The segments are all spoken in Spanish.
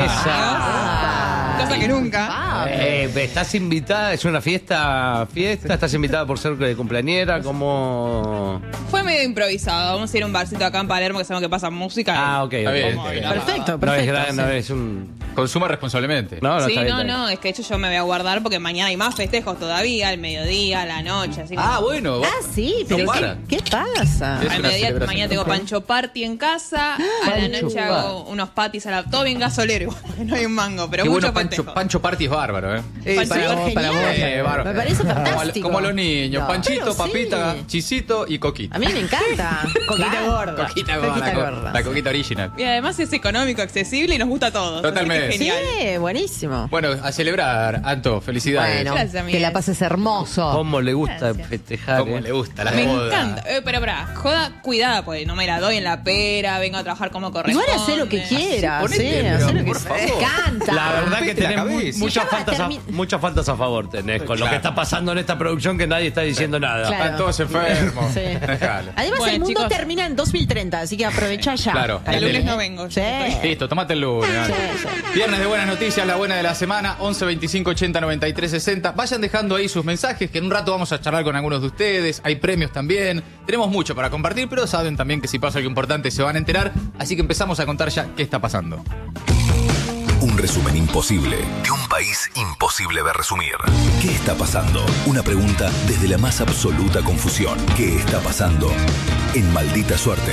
Cosa que nunca. ¿Estás invitada? ¿Es una fiesta? ¿Estás invitada por ser cumpleañera? ¿Cómo...? Fue medio improvisado. Vamos a ir a un barcito acá en Palermo que sabemos que pasa música. Ah, ok. Está bien. Perfecto, No es perfecto. gran, no es un... Consuma responsablemente. No, Sí, está bien, está bien. no, es que de hecho yo me voy a guardar porque mañana hay más festejos todavía, al mediodía, a la noche, así que Bueno. Sí, pero No para. ¿qué pasa? Es al una mediodía celebración. mañana tengo pancho party en casa, a la noche hago unos patis todo bien gasolero, porque no hay un mango, pero Qué mucho bueno, festejo. Pancho Party es bárbaro, ¿eh? Pancho para Party. vos, para vos. Bárbaro. Me parece fantástico. Como los niños, No, Panchito, pero sí. papita, chisito y coquita. A mí me encanta. Coquita gorda. Coquita gorda. La coquita original. Y además es económico, accesible y nos gusta a todos. Totalmente. Así que Sí, genial. buenísimo. Bueno, a celebrar, Anto, felicidades. Bueno, Gracias, que amigas. la pases hermoso. ¿Cómo le gusta Gracias. festejar? Cómo le gusta la Me joda. encanta. Pero joda cuidada, porque no me la doy en la pera, vengo a trabajar como corresponde. Igual hacer lo que quieras, ponete, hacer lo que por se favor. canta. La verdad que Rompete la tenés cabeza. muchas Ya faltas, termi- muchas faltas a favor tenés con lo Claro. que está pasando en esta producción que nadie está diciendo nada. Claro. Están todos enfermos. Sí. Dejalo. Además, Bueno, el mundo chicos. termina en 2030, así que aprovecha ya. Claro. El lunes no vengo. Sí. Listo, tomate el lunes. Sí, dale. sí. Viernes de buenas noticias, la buena de la semana, 11 25 80 93 60. Vayan dejando ahí sus mensajes, que en un rato vamos a charlar con algunos de ustedes. Hay premios también. Tenemos mucho para compartir, pero saben también que si pasa algo importante se van a enterar. Así que empezamos a contar ya qué está pasando. Un resumen imposible de un país imposible de resumir. ¿Qué está pasando? Una pregunta desde la más absoluta confusión. ¿Qué está pasando? En Maldita Suerte.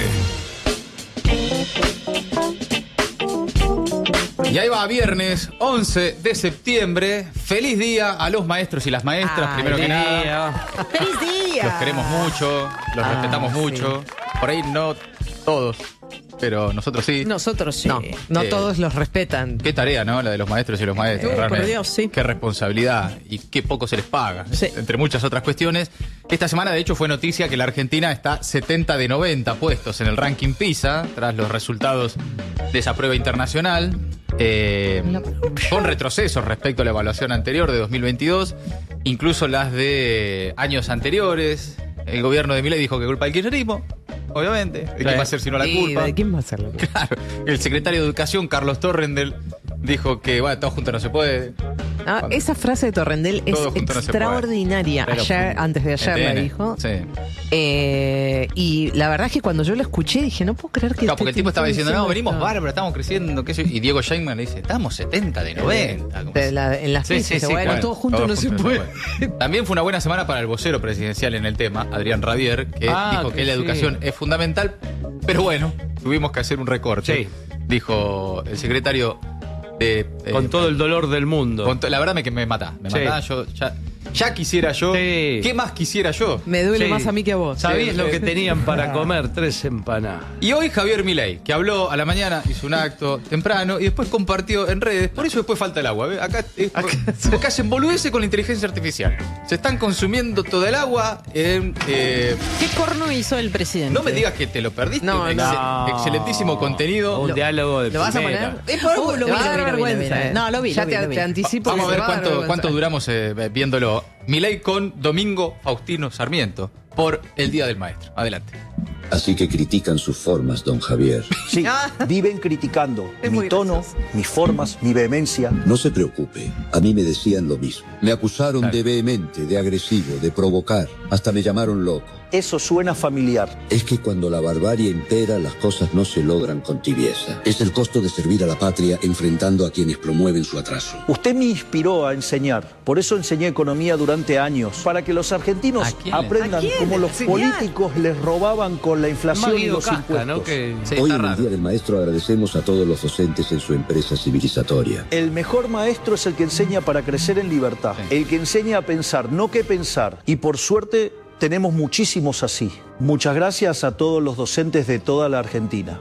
Y ahí va, viernes 11 de septiembre. Feliz día a los maestros y las maestras, Ay, primero que nada. ¡Feliz día! Los queremos mucho, los respetamos sí. mucho. Por ahí no todos, pero nosotros sí. Nosotros sí. No Eh, todos los respetan. Qué tarea, ¿no? La de los maestros y los maestros. Por realmente. Dios, sí. Qué responsabilidad y qué poco se les paga. Sí. Entre muchas otras cuestiones. Esta semana, de hecho, fue noticia que la Argentina está 70 de 90 puestos en el ranking PISA, tras los resultados de esa prueba internacional. Con retrocesos respecto a la evaluación anterior de 2022, incluso las de años anteriores. El gobierno de Milei dijo que culpa del kirchnerismo, obviamente. ¿De quién va a ser sino la ¿Y culpa? de quién va a ser la culpa? Claro. El secretario de Educación, Carlos Torrendel, dijo que, bueno, todo junto no se puede. Ah, esa frase de Torrendel es Todo junto no se puede. extraordinaria. Pero Ayer, antes de ayer la TN. dijo. Sí. Y la verdad es que cuando yo la escuché dije, no puedo creer que... Claro, porque el tipo estaba diciendo, no, venimos esto". bárbaros, estamos creciendo, qué sé yo. Y Diego Scheinman le dice, estamos 70 de 90. Como En las Sí, piezas, sí, dice, sí, bueno, claro. todos juntos no se puede. También fue una buena semana para el vocero presidencial en el tema, Adrián Rabier, que dijo que la sí. educación es fundamental, pero bueno, tuvimos que hacer un recorte. Sí. Dijo el secretario de... Con todo el dolor del mundo. la verdad que me mata. Sí. Yo ya quisiera yo. Sí. ¿Qué más quisiera yo? Me duele Sí. más a mí que a vos. ¿Sabías Sí, lo sí. que tenían para comer? 3 empanadas. Y hoy Javier Milei, que habló a la mañana, hizo un acto temprano y después compartió en redes. Por eso después falta el agua. ¿Ve? Acá porque hacen boludeces con la inteligencia artificial. Se están consumiendo toda el agua. ¿Qué corno hizo el presidente? No me digas que te lo perdiste. No, no. Excelentísimo contenido. Un diálogo de ¿Lo vas a primera. poner? Lo vi, Te va a dar lo vi, lo vi, vergüenza, lo vi. ¿eh? No, lo vi, Ya lo vi, lo vi. te anticipo. Vamos a que ver te va dar cuánto vergüenza. duramos viéndolo. Milei con Domingo Faustino Sarmiento por el Día del Maestro. Adelante. Así que critican sus formas, don Javier. Sí, viven criticando Es mi muy tono, gracioso. mis formas, mi vehemencia. No se preocupe, a mí me decían lo mismo. Me acusaron Claro. de vehemente, de agresivo, de provocar. Hasta me llamaron loco. Eso suena familiar. Es que cuando la barbarie impera, las cosas no se logran con tibieza. Es el costo de servir a la patria enfrentando a quienes promueven su atraso. Usted me inspiró a enseñar. Por eso enseñé economía durante años. Para que los argentinos ¿A quién le- aprendan ¿A quién cómo le los enseñás? políticos les robaban con la Más inflación y Guido los Casca, impuestos. ¿no? Que... Sí, Hoy está en el raro. Día del Maestro agradecemos a todos los docentes en su empresa civilizatoria. El mejor maestro es el que enseña para crecer en libertad. Sí. El que enseña a pensar, no que pensar. Y por suerte tenemos muchísimos así. Muchas gracias a todos los docentes de toda la Argentina.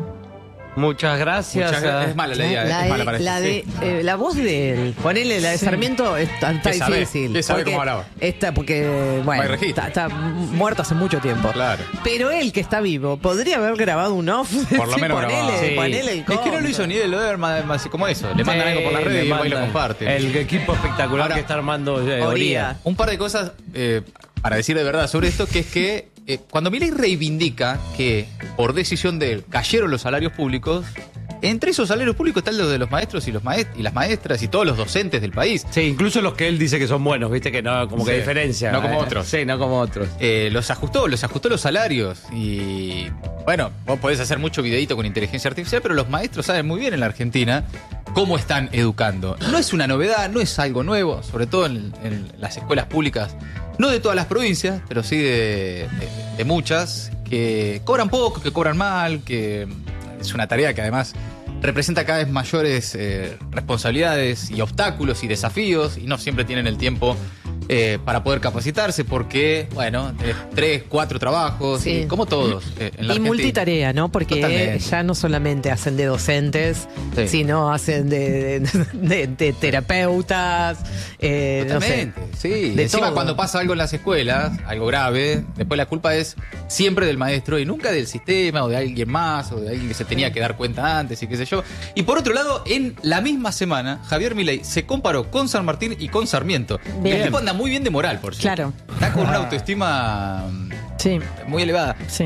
Muchas gracias. Es mala la idea. Es mala para La voz de él. Ponele la de Sarmiento está ¿Qué sabe? difícil. ¿Qué sabe porque cómo hablaba? porque, bueno, No hay registro. está muerto hace mucho tiempo. Claro. Pero él que está vivo, podría haber grabado un off. Por lo menos grabado. Sí. Ponele el Es que no lo hizo ni él, más como eso. Le mandan algo por las redes y él va y lo comparte. El equipo espectacular Ahora, que está armando Oría. Oría. Un par de cosas para decir de verdad sobre esto, que es que cuando Milei reivindica que por decisión de él cayeron los salarios públicos, entre esos salarios públicos está el de los maestros y las maestras y todos los docentes del país. Sí, incluso los que él dice que son buenos, viste que no, como que Sí. diferencia. No como otros. Sí, no como otros. Los ajustó los salarios. Y bueno, vos podés hacer mucho videíto con inteligencia artificial, pero los maestros saben muy bien en la Argentina cómo están educando. No es una novedad, no es algo nuevo, sobre todo en las escuelas públicas, no de todas las provincias, pero sí de muchas, que cobran poco, que cobran mal, que es una tarea que además representa cada vez mayores responsabilidades y obstáculos y desafíos, y no siempre tienen el tiempo para poder capacitarse porque, bueno, 3, 4 trabajos, Sí. como todos en la Y Argentina. multitarea, ¿no? Porque Totalmente. ya no solamente hacen de docentes, Sí. sino hacen de terapeutas, no sé. Totalmente, sí. de Encima todo. cuando pasa algo en las escuelas, algo grave, después la culpa es siempre del maestro y nunca del sistema o de alguien más o de alguien que se tenía que dar cuenta antes y qué sé yo. Y por otro lado, en la misma semana, Javier Milei se comparó con San Martín y con Sarmiento. Bien. El tipo anda muy bien de moral, por cierto. Claro. Está con una autoestima Sí. muy elevada. Sí.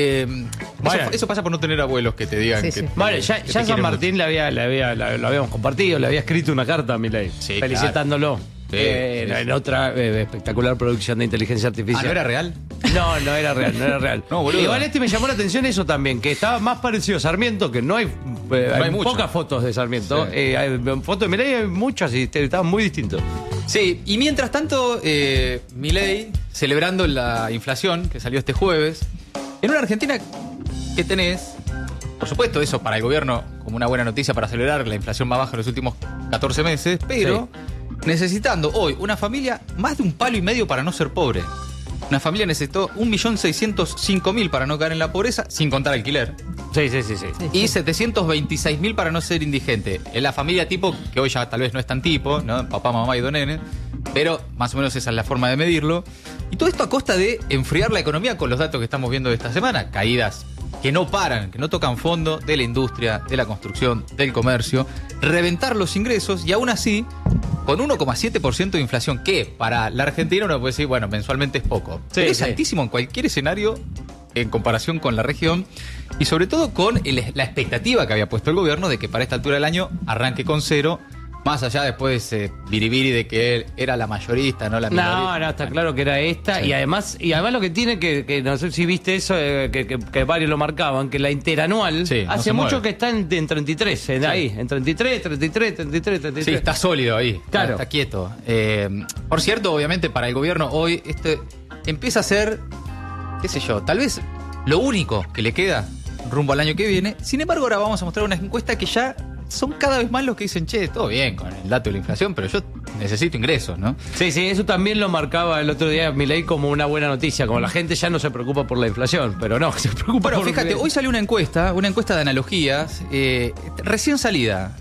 Bueno. Eso pasa por no tener abuelos que te digan Sí, que... sí. Bueno, que ya te San quieren Martín lo habíamos compartido, le había escrito una carta a Milei, Sí, felicitándolo. Sí, sí, En otra espectacular producción de inteligencia mucho. artificial. ¿No era real? No, no era real, no era real. No, boludo. Igual me llamó la atención eso también, que estaba más parecido a Sarmiento, que no hay, hay mucho. pocas fotos de Sarmiento. Sí. Hay fotos de Milei hay muchas y estaban muy distintos. Sí, y mientras tanto, Milei, celebrando la inflación que salió este jueves, en una Argentina que tenés, por supuesto, eso para el gobierno como una buena noticia para celebrar la inflación más baja en los últimos 14 meses, pero necesitando hoy una familia más de 1,5 palos para no ser pobre. Una familia necesitó 1.605.000 para no caer en la pobreza, sin contar alquiler. Sí. Y 726.000 para no ser indigente. Es la familia tipo, que hoy ya tal vez no es tan tipo, ¿no? Papá, mamá y dos nenes. Pero más o menos esa es la forma de medirlo. Y todo esto a costa de enfriar la economía con los datos que estamos viendo de esta semana. Caídas que no paran, que no tocan fondo de la industria, de la construcción, del comercio. Reventar los ingresos y aún así, con 1,7% de inflación, que para la Argentina uno puede decir, bueno, mensualmente es poco. Sí, Pero es sí. altísimo en cualquier escenario en comparación con la región y sobre todo con la expectativa que había puesto el gobierno de que para esta altura del año arranque con 0, más allá después de ese biribiri de que él era la mayorista, no la minorista. No, está claro que era esta. Sí. Y además lo que tiene que no sé si viste eso, que varios lo marcaban, que la interanual Sí, no hace se mucho mueve. que está en 33, ahí, en 33. Sí, está sólido ahí, Claro. está quieto. Por cierto, obviamente para el gobierno hoy empieza a ser, qué sé yo, tal vez lo único que le queda rumbo al año que viene. Sin embargo, ahora vamos a mostrar una encuesta que ya son cada vez más los que dicen, che, todo bien con el dato de la inflación, pero yo necesito ingresos, ¿no? Sí, eso también lo marcaba el otro día Milei como una buena noticia, como la gente ya no se preocupa por la inflación, pero no, se preocupa Bueno, por... fíjate, hoy salió una encuesta de analogías, recién salida,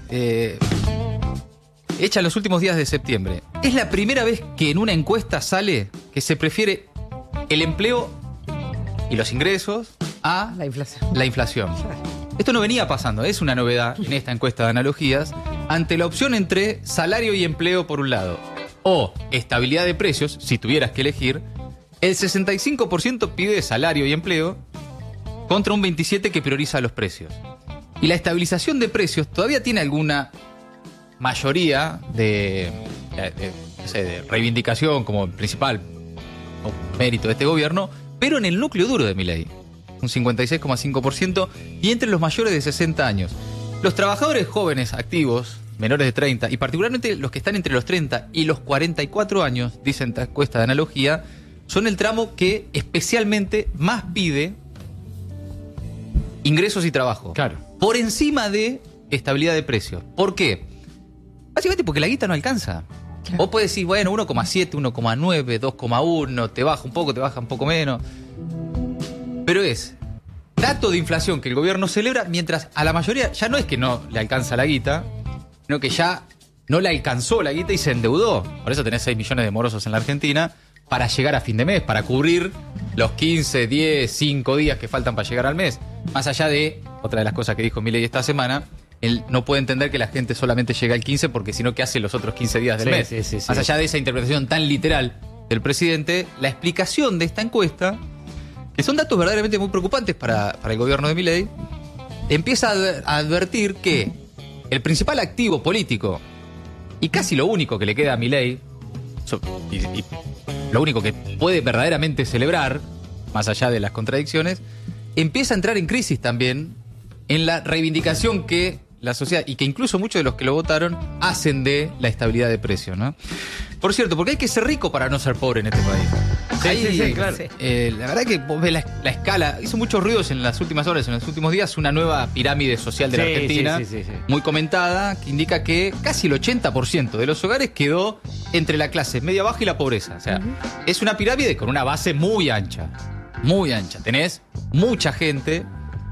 hecha en los últimos días de septiembre. Es la primera vez que en una encuesta sale que se prefiere el empleo y los ingresos a La inflación. la inflación. Esto no venía pasando, es una novedad en esta encuesta de analogías, ante la opción entre salario y empleo por un lado, o estabilidad de precios, si tuvieras que elegir, el 65% pide salario y empleo, contra un 27% que prioriza los precios. Y la estabilización de precios todavía tiene alguna mayoría de reivindicación como principal o mérito de este gobierno, pero en el núcleo duro de Milei, un 56,5%, y entre los mayores de 60 años. Los trabajadores jóvenes activos, menores de 30, y particularmente los que están entre los 30 y los 44 años, dicen esta encuesta de analogía, son el tramo que especialmente más pide ingresos y trabajo. Claro. Por encima de estabilidad de precios. ¿Por qué? Básicamente porque la guita no alcanza. Vos podés decir, bueno, 1,7, 1,9, 2,1, te baja un poco, te baja un poco menos. Pero es dato de inflación que el gobierno celebra, mientras a la mayoría ya no es que no le alcanza la guita, sino que ya no le alcanzó la guita y se endeudó. Por eso tenés 6 millones de morosos en la Argentina para llegar a fin de mes, para cubrir los 15, 10, 5 días que faltan para llegar al mes. Más allá de, otra de las cosas que dijo Milei esta semana, él no puede entender que la gente solamente llega al 15 porque si no, ¿qué hace los otros 15 días del mes? Sí. Más allá de esa interpretación tan literal del presidente, la explicación de esta encuesta, que son datos verdaderamente muy preocupantes para el gobierno de Milei, empieza a advertir que el principal activo político y casi lo único que le queda a Milei, y lo único que puede verdaderamente celebrar, más allá de las contradicciones, empieza a entrar en crisis también en la reivindicación que la sociedad, y que incluso muchos de los que lo votaron, hacen de la estabilidad de precios, ¿no? Por cierto, porque hay que ser rico para no ser pobre en este país. Sí, claro. La verdad que vos ves la escala, hizo muchos ruidos en las últimas horas, en los últimos días, una nueva pirámide social de la Argentina, sí. muy comentada, que indica que casi el 80% de los hogares quedó entre la clase media baja y la pobreza. O sea, es una pirámide con una base muy ancha, muy ancha. Tenés mucha gente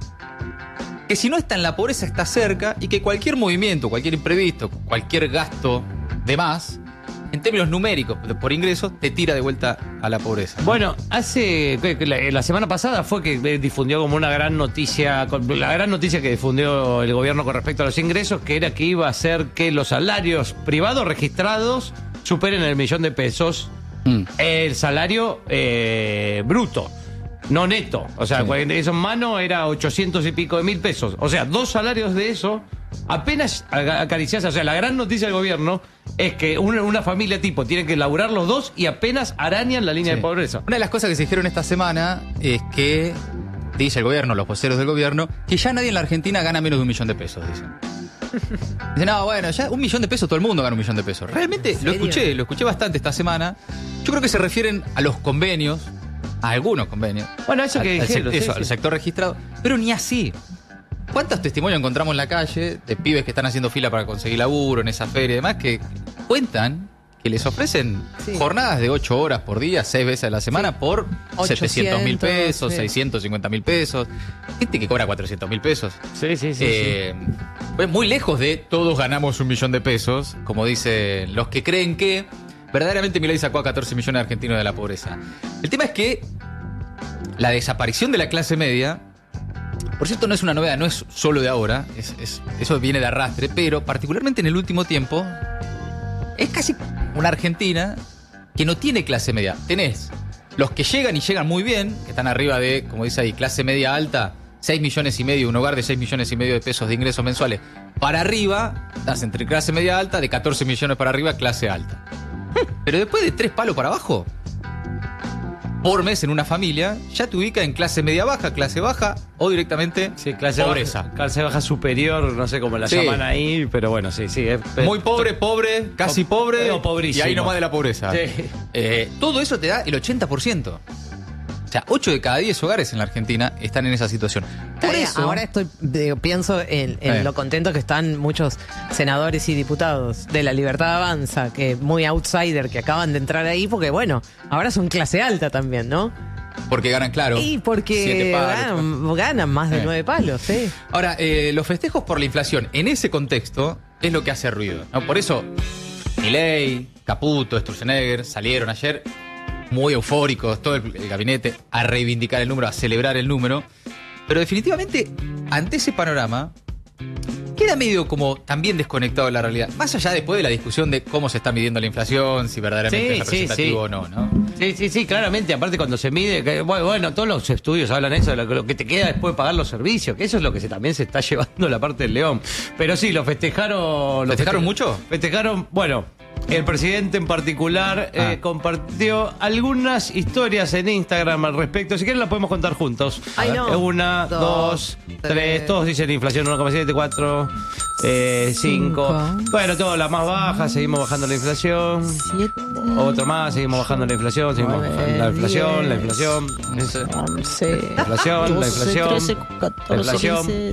que si no está en la pobreza está cerca, y que cualquier movimiento, cualquier imprevisto, cualquier gasto de más, en términos numéricos por ingresos, te tira de vuelta a la pobreza. Bueno, la semana pasada fue que difundió como una gran noticia, la gran noticia que difundió el gobierno con respecto a los ingresos, que era que iba a hacer que los salarios privados registrados superen el $1.000.000 el salario bruto. No neto, o sea, eso en mano era 800 y pico de mil pesos. O sea, 2 salarios de eso apenas acariciás. O sea, la gran noticia del gobierno es que una familia tipo tiene que laburar los dos y apenas arañan la línea de pobreza. Una de las cosas que se dijeron esta semana es que, dice el gobierno, los voceros del gobierno, que ya nadie en la Argentina gana menos de $1.000.000, dicen. Dicen, no, bueno, ya $1.000.000, todo el mundo gana $1.000.000. Realmente lo escuché bastante esta semana. Yo creo que se refieren a los convenios, a algunos convenios. Bueno, eso que dijeron. Al sector registrado. Pero ni así. ¿Cuántos testimonios encontramos en la calle de pibes que están haciendo fila para conseguir laburo en esa feria y demás, que cuentan que les ofrecen jornadas de 8 horas por día, 6 veces a la semana, por 700.000 pesos, 650.000 pesos? Gente que cobra 400.000 pesos. Pues muy lejos de todos ganamos $1.000.000, como dicen los que creen que verdaderamente Milei sacó a 14 millones de argentinos de la pobreza. El tema es que la desaparición de la clase media, por cierto, no es una novedad, no es solo de ahora, eso viene de arrastre, pero particularmente en el último tiempo, es casi una Argentina que no tiene clase media. Tenés los que llegan y llegan muy bien, que están arriba de, como dice ahí, clase media alta, 6 millones y medio, un hogar de 6 millones y medio de pesos de ingresos mensuales. Para arriba, estás entre clase media alta, de 14 millones para arriba, clase alta. Pero después de 3 palos para abajo, por mes en una familia, ya te ubica en clase media baja, clase baja o directamente clase pobreza. Baja, clase baja superior, no sé cómo la llaman ahí, pero bueno, sí. Muy pobre, casi pobre, o pobrísimo. Y ahí nomás de la pobreza. Todo eso te da el 80%. O sea, 8 de cada 10 hogares en la Argentina están en esa situación. Por eso, ahora pienso en lo contentos que están muchos senadores y diputados de La Libertad Avanza, que muy outsider, que acaban de entrar ahí, porque bueno, ahora son clase alta también, ¿no? Porque ganan, claro. Y porque ganan más de 9 palos, sí. Ahora, los festejos por la inflación en ese contexto es lo que hace ruido, ¿no? Por eso, Milei, Caputo, Sturzenegger salieron ayer muy eufóricos, todo el gabinete, a reivindicar el número, a celebrar el número. Pero definitivamente, ante ese panorama, queda medio como también desconectado de la realidad. Más allá después de la discusión de cómo se está midiendo la inflación, si verdaderamente es representativo o no, ¿no? Sí, claramente. Aparte, cuando se mide, bueno, todos los estudios hablan eso, de lo que te queda después de pagar los servicios, que eso es lo que también se está llevando la parte del León. Pero sí, lo festejaron. ¿Festejaron mucho? Festejaron, bueno. El presidente en particular compartió algunas historias en Instagram al respecto. Si quieren las podemos contar juntos. Ay, no. 1, 2, 3. Todos dicen inflación 1,7, 4, 5. Bueno, todas las más bajas. Seguimos bajando la inflación. 7. Otro más. Seguimos bajando la inflación. Seguimos bajando la inflación. La inflación. 11. La inflación. La inflación. 13, 14, La inflación. 1,7.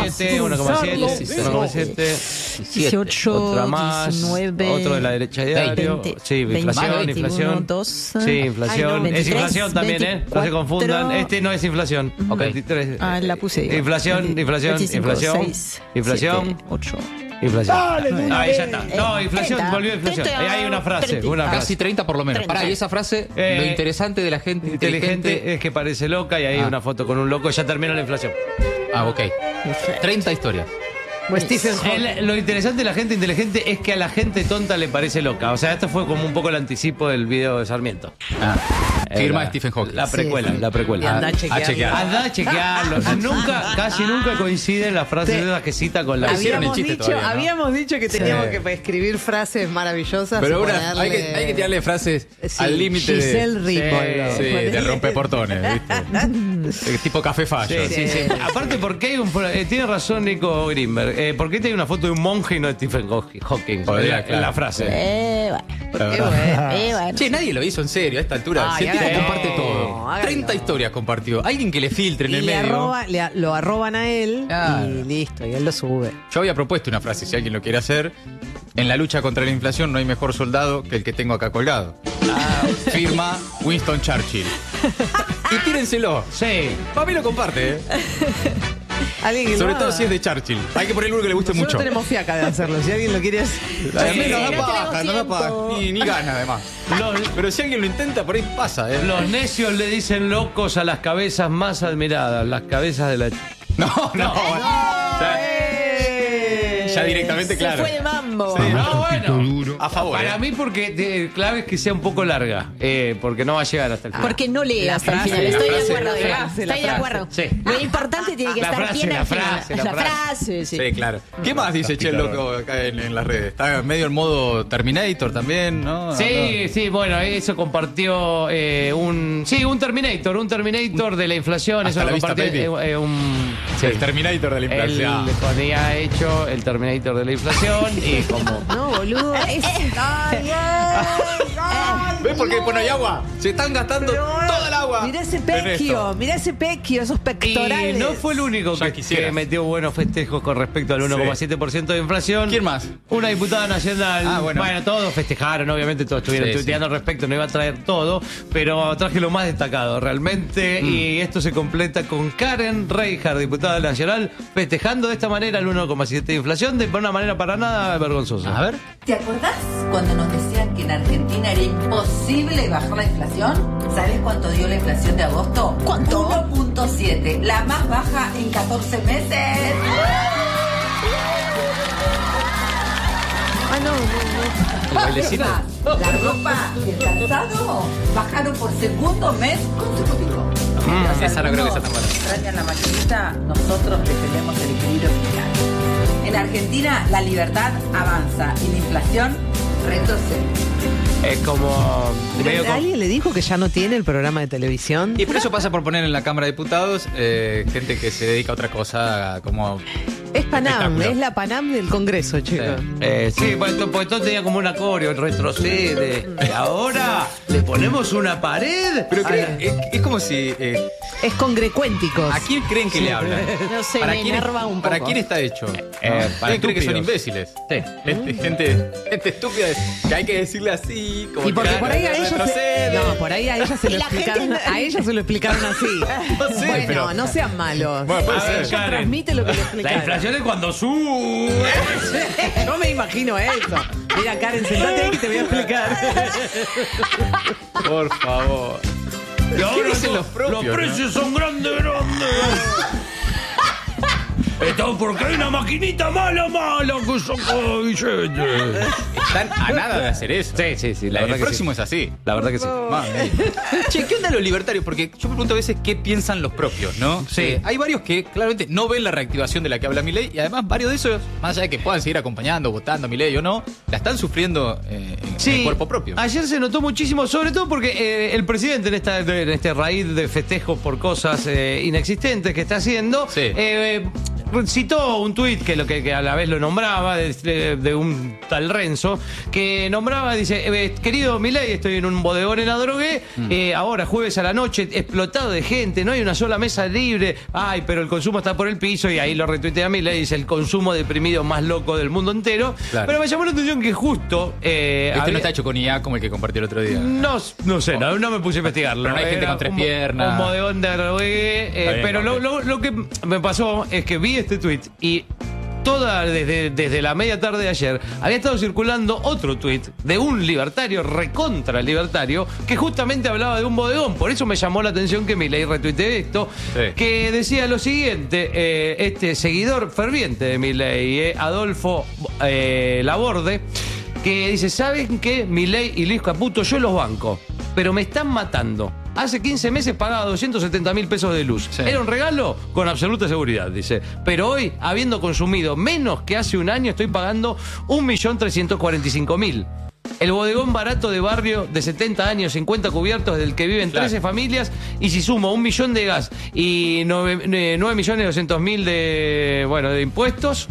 1,7. 18. Otra más. 19. Otro de la derecha diario. 20, Sí, inflación, 21, inflación. 12. Sí, inflación. Ay, no, Es 23, inflación también, ¿eh? No se 24. confundan. Este no es inflación. 23. La puse. Inflación, 25, inflación. 6, Inflación. 7, 8. Inflación. Ahí ya está. No, inflación, 30, volvió inflación. 30, Ahí hay una frase. 30. Una frase. Casi 30 por lo menos. 30. Pará, y esa frase, lo interesante de la gente Inteligente es que parece loca y hay una foto con un loco. Ya terminó la inflación. Ok. 30 historias. Lo interesante de la gente inteligente es que a la gente tonta le parece loca. O sea, esto fue como un poco el anticipo del video de Sarmiento. Firma Stephen Hawking. La precuela. Y anda a chequearlo. Anda a chequearlo. Casi nunca coinciden las frases de esas que cita con la... Hicieron el chiste todavía, ¿no? Habíamos dicho que teníamos que escribir frases maravillosas. Pero y una, hay que tirarle frases al límite Giselle Ripoll. de rompeportones, ¿viste? Tipo Café Fallo. Sí. Aparte, ¿por qué hay tiene razón Nico Grimberg? ¿Por qué tiene una foto de un monje y no de Stephen Hawking? Podría, En la frase. Bueno. Che, nadie lo hizo en serio a esta altura. Ay, Si el tipo hágalo. comparte todo. Hágalo. 30 historias compartió. Alguien que le filtre en Y el medio. lo arroban a él Claro. y listo, y él lo sube. Yo había propuesto una frase, si alguien lo quiere hacer. En la lucha contra la inflación no hay mejor soldado que el que tengo acá colgado. Firma Winston Churchill. Y tírenselo. Sí. Para mí lo comparte, ¿eh? Alguien que Sobre lo todo haga. si es de Churchill. Hay que ponerle uno que le guste Nosotros mucho. tenemos fiaca de hacerlo. Si alguien lo quiere hacer. A mí Sí, no da no paja, tenemos no da paja. tiempo. Ni gana, además. Pero si alguien lo intenta, por ahí pasa, ¿eh? Los necios le dicen locos a las cabezas más admiradas, las cabezas de la... No. Ya directamente, Se claro. fue de mambo. Sí. No, bueno. A favor. Para mí, porque clave es que sea un poco larga, porque no va a llegar hasta el final. Porque no lee La hasta el frase, final. la Estoy de frase, acuerdo. la Eva. frase, Estoy de acuerdo. Sí. Lo importante tiene que La estar frase, bien la al final. frase, la La frase, sí. Sí, claro. ¿Qué más dice Che Loco acá en las redes? Está medio en modo Terminator también, ¿no? Sí, bueno, eso compartió un Terminator de la inflación, Hasta eso la lo vista, compartió Sí, el Terminator de la Él inflación. le ponía hecho el Terminator de la inflación y como... No, boludo. ¿Ves por qué no hay agua? Se están gastando toda el agua. Mirá ese en pequio, esto. esos pectorales. Y no fue el único Ya que quisieras. metió buenos festejos con respecto al 1,7% de inflación. ¿Quién más? Una diputada nacional. Ah, bueno. Todos festejaron, obviamente todos estuvieron Sí, tuiteando al respecto, no iba a traer todo, pero traje lo más destacado realmente. Y esto se completa con Karen Reijard, diputada nacional, festejando de esta manera el 1,7% de inflación de una manera para nada vergonzosa. A ver. ¿Te acordás cuando nos decían que en Argentina era imposible bajar la inflación? ¿Sabés cuánto dio la inflación de agosto? ¿Cuánto? 1.7, la más baja en 14 meses. Ah, no. El bailecito. Es más, la ropa y el calzado bajaron por segundo mes consecutivo. Mientras esa no creo que sea tan algunos mala. extrañan la maquinita, nosotros defendemos el equilibrio fiscal. En Argentina la libertad avanza y la inflación retrocede. Es como... medio como- ¿Alguien le dijo que ya no tiene el programa de televisión? Y por eso pasa por poner en la Cámara de Diputados gente que se dedica a otra cosa, como... Es Panam, espectáculo. es la Panam del Congreso, chicos. Sí, porque todo tenía como un acorio, retrocede. Y ahora le ponemos una pared. Pero es como si... Es congrecuénticos. ¿A quién creen que le hablan? No sé, ¿Para me quién, enerva un ¿Para poco. quién está hecho? para ¿Quién cree que son estúpidos. imbéciles? Sí. Gente estúpida que hay que decirle así, como Y porque que por ahí a ella retrocede. no, por ahí a ella se lo Y la explicaron, gente- a ella se lo explicaron así. No sé, Bueno, pero- no sean malos. Bueno, puede A ver, ser. Ella Karen. transmite lo que le La explicaron. inflación es cuando sube. No me imagino eso. Mira, Karen, sentate ahí que te voy a explicar. Por favor. Y ahora dicen los propios, los precios son grandes. Esto porque hay una maquinita mala que saca billetes. Están a nada de hacer eso. Sí, El próximo es así. La verdad que sí. Madre mía. Che, ¿qué onda los libertarios? Porque yo me pregunto a veces qué piensan los propios, ¿no? Sí. Hay varios que claramente no ven la reactivación de la que habla Milei y además varios de esos, más allá de que puedan seguir acompañando, votando a Milei o no, la están sufriendo en el cuerpo propio. Ayer se notó muchísimo, sobre todo porque el presidente en este raíz de festejos por cosas inexistentes que está haciendo, Sí. citó un tuit que a la vez lo nombraba de un tal Renzo, que nombraba, dice, querido Milei, estoy en un bodegón en Adrogué, ahora jueves a la noche, explotado de gente, no hay una sola mesa libre, ay, pero el consumo está por el piso, y ahí lo retuitea Milei, dice, el consumo deprimido más loco del mundo entero. Claro. Pero me llamó la atención que justo... No está hecho con IA como el que compartió el otro día. No sé, no me puse a investigarlo. Pero no hay gente Era con tres un piernas. Un bodegón de Adrogué, Está bien, pero ok. lo que me pasó es que vi este tuit y desde la media tarde de ayer había estado circulando otro tuit de un libertario, recontra libertario, que justamente hablaba de un bodegón. Por eso me llamó la atención que Milei retuiteé esto, Sí. que decía lo siguiente, este seguidor ferviente de Milei, Adolfo Laborde, que dice, ¿saben qué? Milei y Luis Caputo, yo los banco, pero me están matando. hace 15 meses pagaba 270.000 pesos de luz. Sí. ¿Era un regalo? Con absoluta seguridad, dice. Pero hoy, habiendo consumido menos que hace un año, estoy pagando 1.345.000. El bodegón barato de barrio de 70 años, 50 cubiertos, del que viven 13 familias, y si sumo 1 millón de gas y 9.200.000 de impuestos,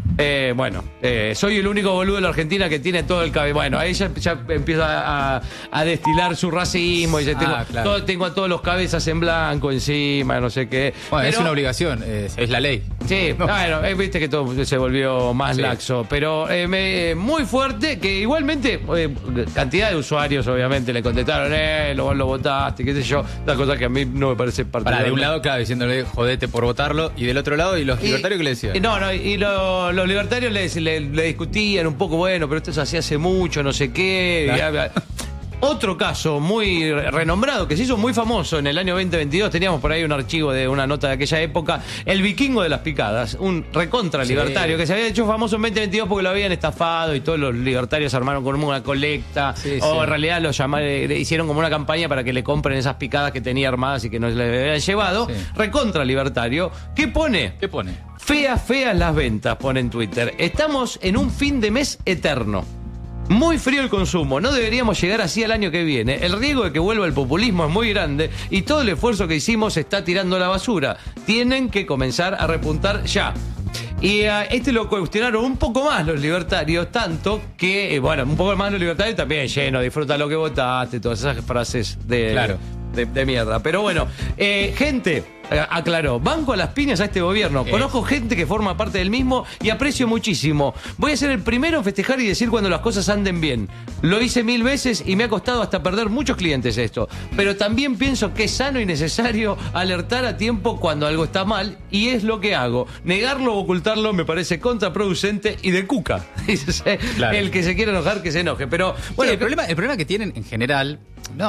soy el único boludo de la Argentina que tiene todo el cabello. Bueno, ahí ya empieza a destilar su racismo y dice, tengo a todos los cabezas en blanco encima, no sé qué. Bueno, pero, es una obligación, es la ley. Sí, no. Bueno, viste que todo se volvió más laxo, pero muy fuerte, que igualmente cantidad de usuarios obviamente le contestaron, lo votaste, qué sé yo, una cosa que a mí no me parece particular. De un lado, claro, diciéndole jodete por votarlo, y del otro lado, ¿y los libertarios qué le decían? Los libertarios le discutían un poco, bueno, pero esto se hacía hace mucho, no sé qué. Claro. Otro caso muy renombrado, que se hizo muy famoso en el año 2022, teníamos por ahí un archivo de una nota de aquella época, el vikingo de las picadas, un recontra libertario que se había hecho famoso en 2022 porque lo habían estafado y todos los libertarios armaron como una colecta, en realidad le hicieron como una campaña para que le compren esas picadas que tenía armadas y que no le habían llevado. Recontra libertario. ¿Qué pone? Feas las ventas, pone en Twitter. Estamos en un fin de mes eterno. Muy frío el consumo, no deberíamos llegar así al año que viene. El riesgo de que vuelva el populismo es muy grande y todo el esfuerzo que hicimos se está tirando a la basura. Tienen que comenzar a repuntar ya. Y lo cuestionaron un poco más los libertarios, tanto que, un poco más los libertarios también lleno, disfruta lo que votaste, todas esas frases de mierda. Pero bueno, gente, aclaró, banco a las piñas a este gobierno. Conozco gente que forma parte del mismo y aprecio muchísimo. Voy a ser el primero en festejar y decir cuando las cosas anden bien. Lo hice 1000 veces y me ha costado hasta perder muchos clientes esto. Pero también pienso que es sano y necesario alertar a tiempo cuando algo está mal, y es lo que hago. Negarlo o ocultarlo me parece contraproducente y de cuca. El que se quiera enojar, que se enoje. Pero bueno, el problema que tienen en general,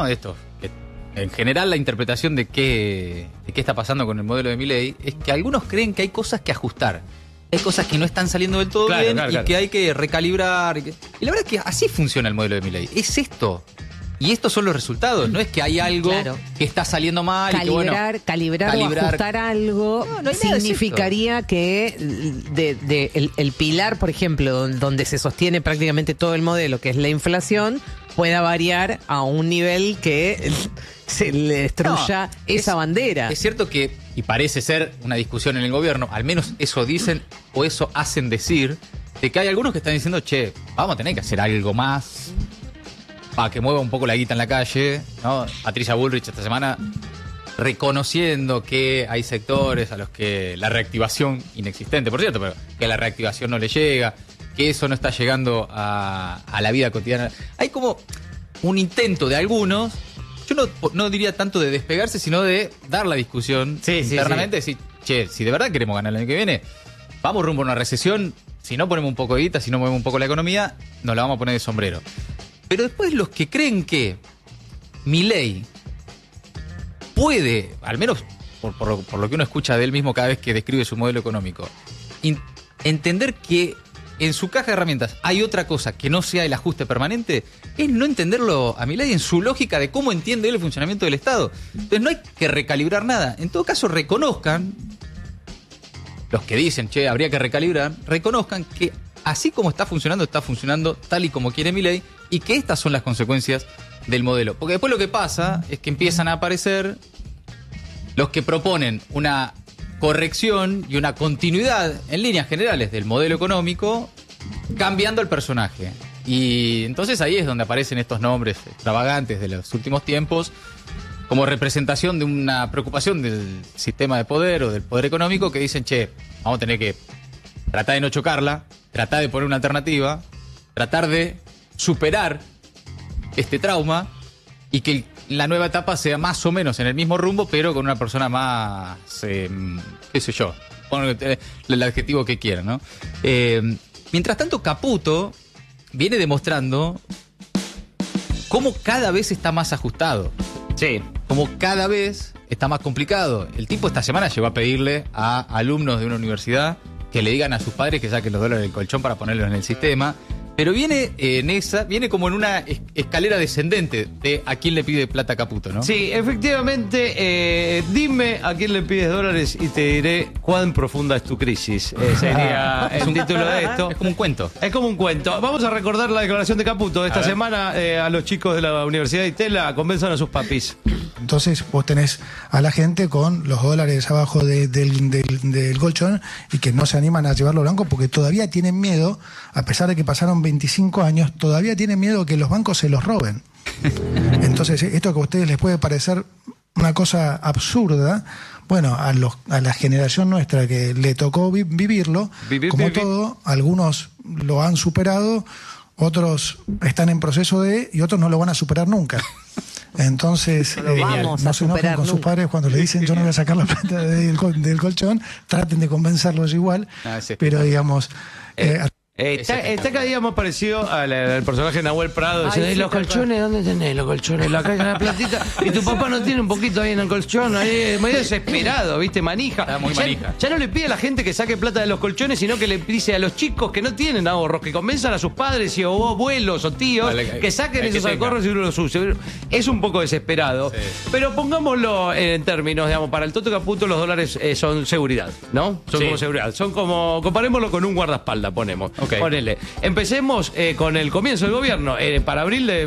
en general la interpretación de qué está pasando con el modelo de Milei es que algunos creen que hay cosas que ajustar. Hay cosas que no están saliendo del todo bien y que hay que recalibrar. Y la verdad es que así funciona el modelo de Milei. Es esto. Y estos son los resultados. No es que hay algo que está saliendo mal. Calibrar o ajustar algo no significaría que el pilar, por ejemplo, donde se sostiene prácticamente todo el modelo, que es la inflación, pueda variar a un nivel que se le destruya esa bandera. Es cierto que, y parece ser una discusión en el gobierno, al menos eso dicen o eso hacen decir, de que hay algunos que están diciendo, vamos a tener que hacer algo más para que mueva un poco la guita en la calle, ¿no? Patricia Bullrich esta semana reconociendo que hay sectores a los que la reactivación, inexistente por cierto, pero que la reactivación no le llega, que eso no está llegando a la vida cotidiana. Hay como un intento de algunos, yo no diría tanto de despegarse, sino de dar la discusión internamente, decir, si de verdad queremos ganar el año que viene, vamos rumbo a una recesión, si no ponemos un poco de guita, si no movemos un poco la economía, nos la vamos a poner de sombrero. Pero después los que creen que Milei puede, al menos por lo que uno escucha de él mismo cada vez que describe su modelo económico, entender que en su caja de herramientas hay otra cosa que no sea el ajuste permanente, es no entenderlo a Milei en su lógica de cómo entiende él el funcionamiento del Estado. Entonces no hay que recalibrar nada. En todo caso, reconozcan, los que dicen, habría que recalibrar, reconozcan que así como está funcionando tal y como quiere Milei, y que estas son las consecuencias del modelo. Porque después lo que pasa es que empiezan a aparecer los que proponen una corrección y una continuidad en líneas generales del modelo económico, cambiando el personaje. Y entonces ahí es donde aparecen estos nombres extravagantes de los últimos tiempos, como representación de una preocupación del sistema de poder o del poder económico, que dicen, vamos a tener que tratar de no chocarla, tratar de poner una alternativa, tratar de superar este trauma y que la nueva etapa sea más o menos en el mismo rumbo, pero con una persona más, qué sé yo, pon el adjetivo que quieran, ¿no? Mientras tanto, Caputo viene demostrando cómo cada vez está más ajustado. Como cada vez está más complicado. El tipo esta semana llegó a pedirle a alumnos de una universidad que le digan a sus padres que saquen los dólares del colchón para ponerlos en el sistema. Pero viene viene como en una escalera descendente de a quién le pide plata Caputo, ¿no? Sí, efectivamente, dime a quién le pides dólares y te diré cuán profunda es tu crisis. Sería el título de esto. Es como un cuento. Es como un cuento. Vamos a recordar la declaración de Caputo de esta semana a los chicos de la Universidad de Itela. Convenzan a sus papis. Entonces vos tenés a la gente con los dólares abajo del colchón y que no se animan a llevarlo blanco porque todavía tienen miedo, a pesar de que pasaron 25 años, todavía tienen miedo que los bancos se los roben. Entonces esto que a ustedes les puede parecer una cosa absurda, bueno, a la generación nuestra que le tocó vivirlo, todo, algunos lo han superado, otros están en proceso y otros no lo van a superar nunca. Entonces, no se enojen con sus padres cuando le dicen yo no voy a sacar la plata del colchón, traten de convencerlos igual, pero digamos... Está cada día más parecido al personaje de Nahuel Prado. Diciendo, ¿los colchones? ¿Dónde tenés los colchones? La calle, la platita. Y tu papá no tiene un poquito ahí en el colchón. Ahí medio desesperado, ¿viste? Manija. Está muy manija. Ya no le pide a la gente que saque plata de los colchones, sino que le dice a los chicos que no tienen ahorros, que convenzan a sus padres o abuelos o tíos que saquen esos ahorros y uno los use. Es un poco desesperado. Sí. Pero pongámoslo en términos, digamos, para el Toto Caputo los dólares son seguridad, ¿no? Son como seguridad. Son como, comparémoslo con un guardaespaldas, ponemos. Okay. Ponele. Empecemos con el comienzo del gobierno. Para abril de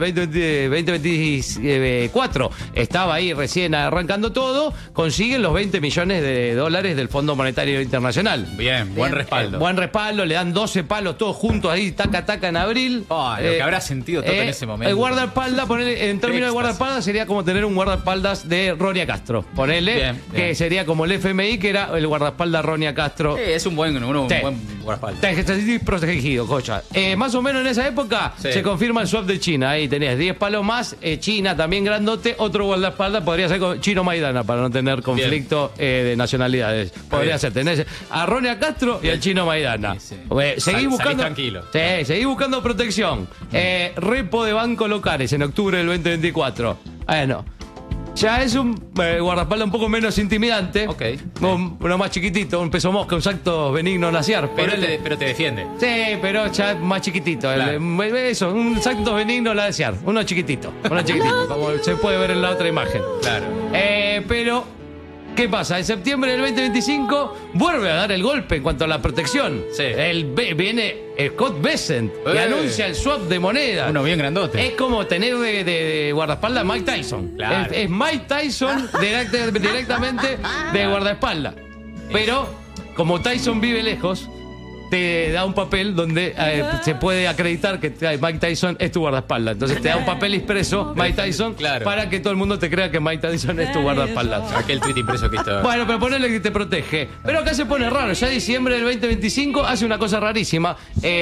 2024 estaba ahí recién arrancando todo. Consiguen los 20 millones de dólares del Fondo Monetario Internacional. Bien, buen respaldo. Buen respaldo, le dan 12 palos todos juntos ahí, taca, taca en abril. Lo que habrá sentido todo en ese momento. El guardaespaldas, en términos de guardaespaldas, sería como tener un guardaespaldas de Ronia Castro. Ponele, que sería como el FMI, que era el guardaespaldas Ronia Castro. Es un buen guardaespaldas. Te sentís protegido, cocha. Más o menos en esa época se confirma el swap de China. Ahí tenés 10 palos más, China también grandote, otro guardaespaldas, podría ser Chino Maidana para no tener conflicto de nacionalidades. Podría ser, tenés a Ronia Castro y al Chino Maidana. Seguís buscando. Tranquilo. Seguís buscando protección. Repo de bancos locales en octubre del 2024. Bueno. Ya es un guardaespaldas un poco menos intimidante. Uno más chiquitito, un peso mosca, un Santos Benigno Naciar. Pero te defiende. Sí, pero ya más chiquitito. Claro. Eso, un Santos Benigno Naciar. Uno chiquitito, como se puede ver en la otra imagen. Claro. Pero, ¿qué pasa? En septiembre del 2025 vuelve a dar el golpe en cuanto a la protección. Viene Scott Bessent y anuncia el swap de monedas. Uno bien grandote. Es como tener de guardaespaldas Mike Tyson. Claro. Es Mike Tyson directamente de guardaespaldas. Pero, como Tyson vive lejos, te da un papel donde se puede acreditar que Mike Tyson es tu guardaespaldas. Entonces te da un papel impreso, Mike Tyson, para que todo el mundo te crea que Mike Tyson es tu guardaespaldas. Aquel tweet impreso que está. Bueno, pero ponele que te protege. Pero acá se pone raro. Ya en diciembre del 2025 hace una cosa rarísima.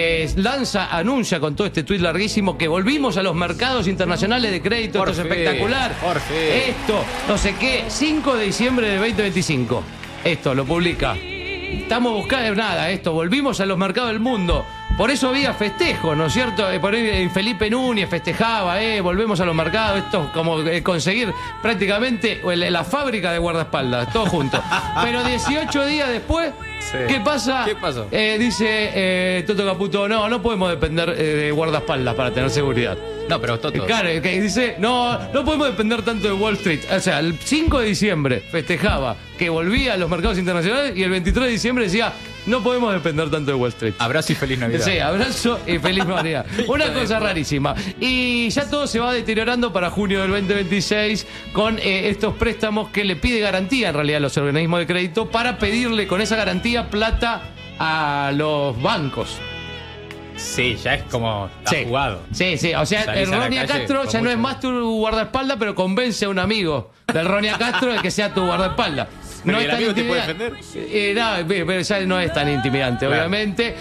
Anuncia con todo este tweet larguísimo que volvimos a los mercados internacionales de crédito. Esto es espectacular. Esto, no sé qué, 5 de diciembre del 2025. Esto lo publica. Estamos buscando esto, volvimos a los mercados del mundo. Por eso había festejos, ¿no es cierto? Por ahí Felipe Núñez festejaba, volvemos a los mercados. Esto es como conseguir prácticamente la fábrica de guardaespaldas, todo junto. Pero 18 días después, ¿qué pasa? ¿Qué pasó? Dice Toto Caputo, no podemos depender de guardaespaldas para tener seguridad. No, pero Toto. Claro, que dice, no podemos depender tanto de Wall Street. O sea, el 5 de diciembre festejaba que volvía a los mercados internacionales y el 23 de diciembre decía, no podemos depender tanto de Wall Street. Abrazo y feliz Navidad. Sí, abrazo y feliz Navidad. Una cosa rarísima. Y ya todo se va deteriorando para junio del 2026 con estos préstamos que le pide garantía en realidad a los organismos de crédito para pedirle con esa garantía plata a los bancos. Sí, ya es como jugado. Sí, o sea, el Ronia Castro ya no es más tu guardaespaldas, pero convence a un amigo del Ronia Castro de que sea tu guardaespaldas. ¿Pero no el es amigo tan te puede defender? Pero ya no es tan intimidante, obviamente.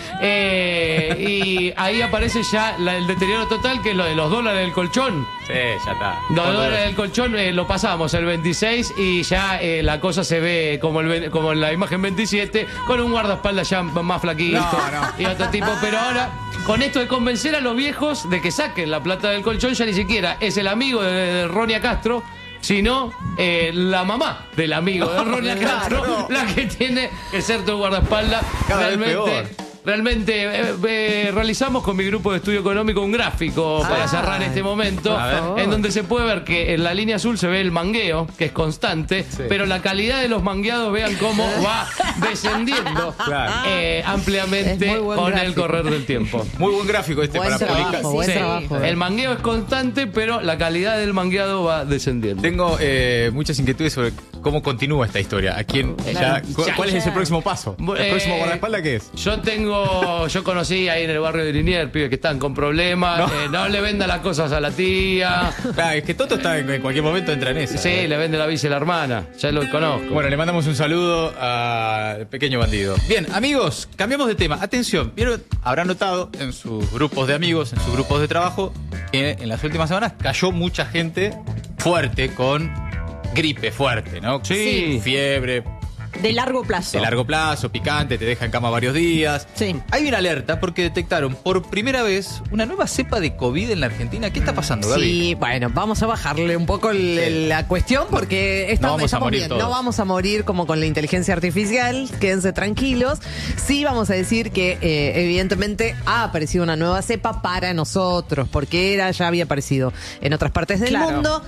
Y ahí aparece ya el deterioro total, que es lo de los dólares del colchón. Sí, ya está. Los dólares del colchón lo pasamos el 26 y ya la cosa se ve como en la imagen 27, con un guardaespaldas ya más flaquito y otro tipo. Pero ahora, con esto de convencer a los viejos de que saquen la plata del colchón, ya ni siquiera es el amigo de Ronia Castro, sino la mamá del amigo de Ronia Castro, la que tiene que ser tu guardaespaldas. Cada realmente vez peor. realmente realizamos con mi grupo de estudio económico un gráfico para cerrar este momento, en donde se puede ver que en la línea azul se ve el mangueo, que es constante, pero la calidad de los mangueados, vean cómo va descendiendo ampliamente con el correr del tiempo. Muy buen gráfico Buen para trabajo, publicar. buen trabajo. El mangueo es constante, pero la calidad del mangueado va descendiendo. Tengo muchas inquietudes sobre cómo continúa esta historia. ¿A quién? ¿Cuál es el próximo paso? ¿El próximo guardaespaldas qué es? Yo conocí ahí en el barrio de Liniers pibes que están con problemas. No le venda las cosas a la tía. Claro, es que Toto está en cualquier momento entra en eso. Sí, le vende la bici a la hermana. Ya lo conozco. Bueno, le mandamos un saludo al pequeño bandido. Bien, amigos, cambiamos de tema. Atención, ¿vieron? Habrán notado en sus grupos de amigos, en sus grupos de trabajo, que en las últimas semanas cayó mucha gente fuerte con gripe fuerte, ¿no? Sí. Fiebre. De largo plazo. De largo plazo, picante, te deja en cama varios días. Sí. Hay una alerta porque detectaron por primera vez una nueva cepa de COVID en la Argentina. ¿Qué está pasando, Gaby? Sí, bueno, vamos a bajarle un poco la cuestión porque No vamos a estamos morir bien. todos. No vamos a morir como con la inteligencia artificial, quédense tranquilos. Sí vamos a decir que evidentemente ha aparecido una nueva cepa para nosotros, porque ya había aparecido en otras partes del mundo.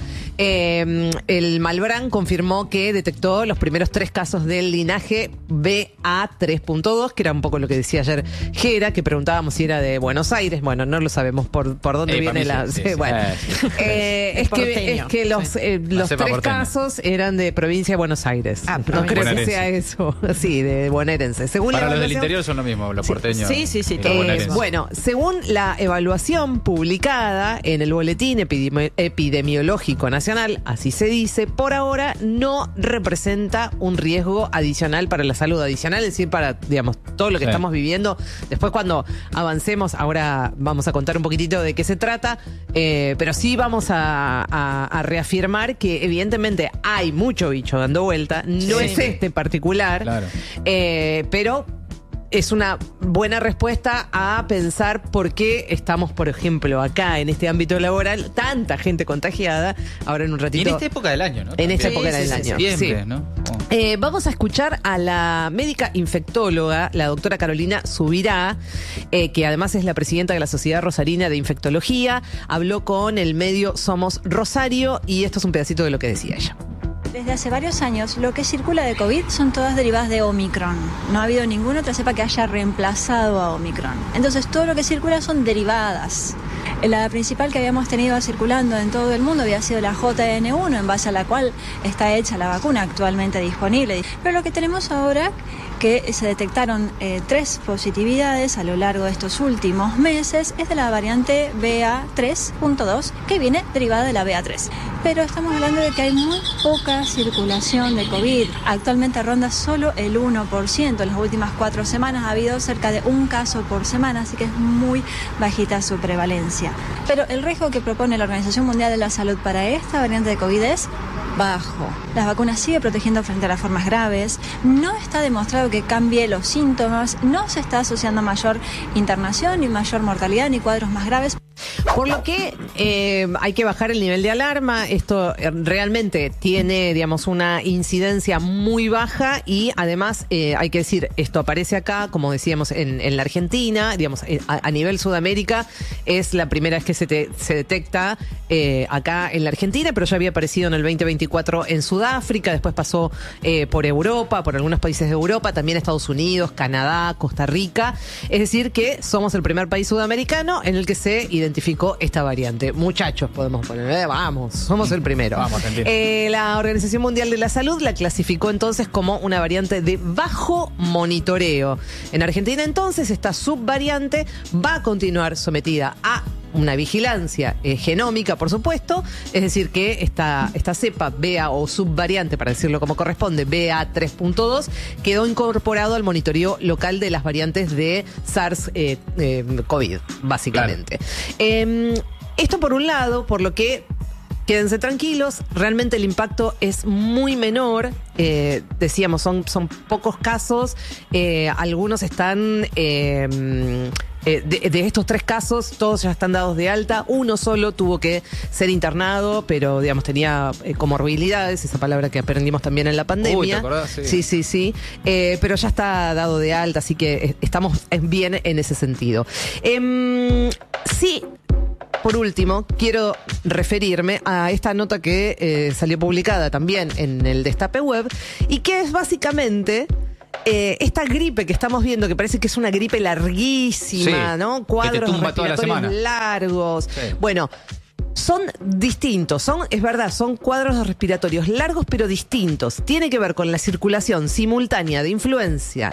El Malbrán confirmó que detectó los primeros 3 casos del linaje BA3.2, que era un poco lo que decía ayer Gera, que preguntábamos si era de Buenos Aires. Bueno, no lo sabemos por dónde viene la... Bueno, es que los 3 casos eran de provincia de Buenos Aires. No creo que sea eso. Sí, de bonaerense. Según para la los del evaluación- interior son lo mismo, los porteños. Sí. Bueno, según la evaluación publicada en el Boletín Epidemiológico Nacional, así se dice, por ahora no representa un riesgo adicional para la salud, adicional, es decir, para, digamos, todo lo que estamos viviendo. Después, cuando avancemos, ahora vamos a contar un poquitito de qué se trata, pero sí vamos a reafirmar que evidentemente hay mucho bicho dando vuelta, no es este particular, Claro. pero es una buena respuesta a pensar por qué estamos, por ejemplo, acá en este ámbito laboral, tanta gente contagiada. Ahora en un Y ratito. en esta época del año, ¿no? En esta También. época del año. Septiembre, Sí. ¿no? Vamos a escuchar a la médica infectóloga, la doctora Carolina Subirá, que además es la presidenta de la Sociedad Rosarina de Infectología. Habló con el medio Somos Rosario y esto es un pedacito de lo que decía ella. Desde hace varios años, lo que circula de COVID son todas derivadas de Omicron. No ha habido ninguna otra cepa que haya reemplazado a Omicron. Entonces, todo lo que circula son derivadas. La principal que habíamos tenido circulando en todo el mundo había sido la JN1, en base a la cual está hecha la vacuna actualmente disponible. Pero lo que tenemos ahora, que se detectaron 3 positividades a lo largo de estos últimos meses, es de la variante BA3.2, que viene derivada de la BA3. Pero estamos hablando de que hay muy poca circulación de COVID. Actualmente ronda solo el 1%. En las últimas 4 semanas ha habido cerca de 1 caso por semana, así que es muy bajita su prevalencia. Pero el riesgo que propone la Organización Mundial de la Salud para esta variante de COVID es bajo. Las vacunas siguen protegiendo frente a las formas graves. No está demostrado que cambie los síntomas. No se está asociando a mayor internación, ni mayor mortalidad, ni cuadros más graves. Por lo que hay que bajar el nivel de alarma. Esto realmente tiene, digamos, una incidencia muy baja y además hay que decir, esto aparece acá, como decíamos, en la Argentina, digamos, a nivel Sudamérica, es la primera vez que se detecta acá en la Argentina, pero ya había aparecido en el 2024 en Sudáfrica, después pasó por Europa, por algunos países de Europa, también Estados Unidos, Canadá, Costa Rica. Es decir, que somos el primer país sudamericano en el que se identificó esta variante. Muchachos, podemos poner, vamos, somos el primero. Vamos, la Organización Mundial de la Salud la clasificó entonces como una variante de bajo monitoreo. En Argentina entonces esta subvariante va a continuar sometida a una vigilancia genómica, por supuesto, es decir que esta cepa BA o subvariante, para decirlo como corresponde, BA3.2, quedó incorporado al monitoreo local de las variantes de SARS-CoV, básicamente. Claro. Esto por un lado, por lo que quédense tranquilos, realmente el impacto es muy menor. Decíamos, son pocos casos, algunos están de estos 3 casos, todos ya están dados de alta. Uno solo tuvo que ser internado, pero digamos tenía comorbilidades, esa palabra que aprendimos también en la pandemia. Uy, ¿te acordás? Sí. Pero ya está dado de alta, así que estamos bien en ese sentido. Sí. Por último, quiero referirme a esta nota que salió publicada también en el Destape Web y que es básicamente esta gripe que estamos viendo, que parece que es una gripe larguísima, Sí, ¿no? que te Cuadros tumba toda la respiratorios semana. largos. Sí. Bueno, son distintos, es verdad, son cuadros respiratorios largos pero distintos. Tiene que ver con la circulación simultánea de influenza,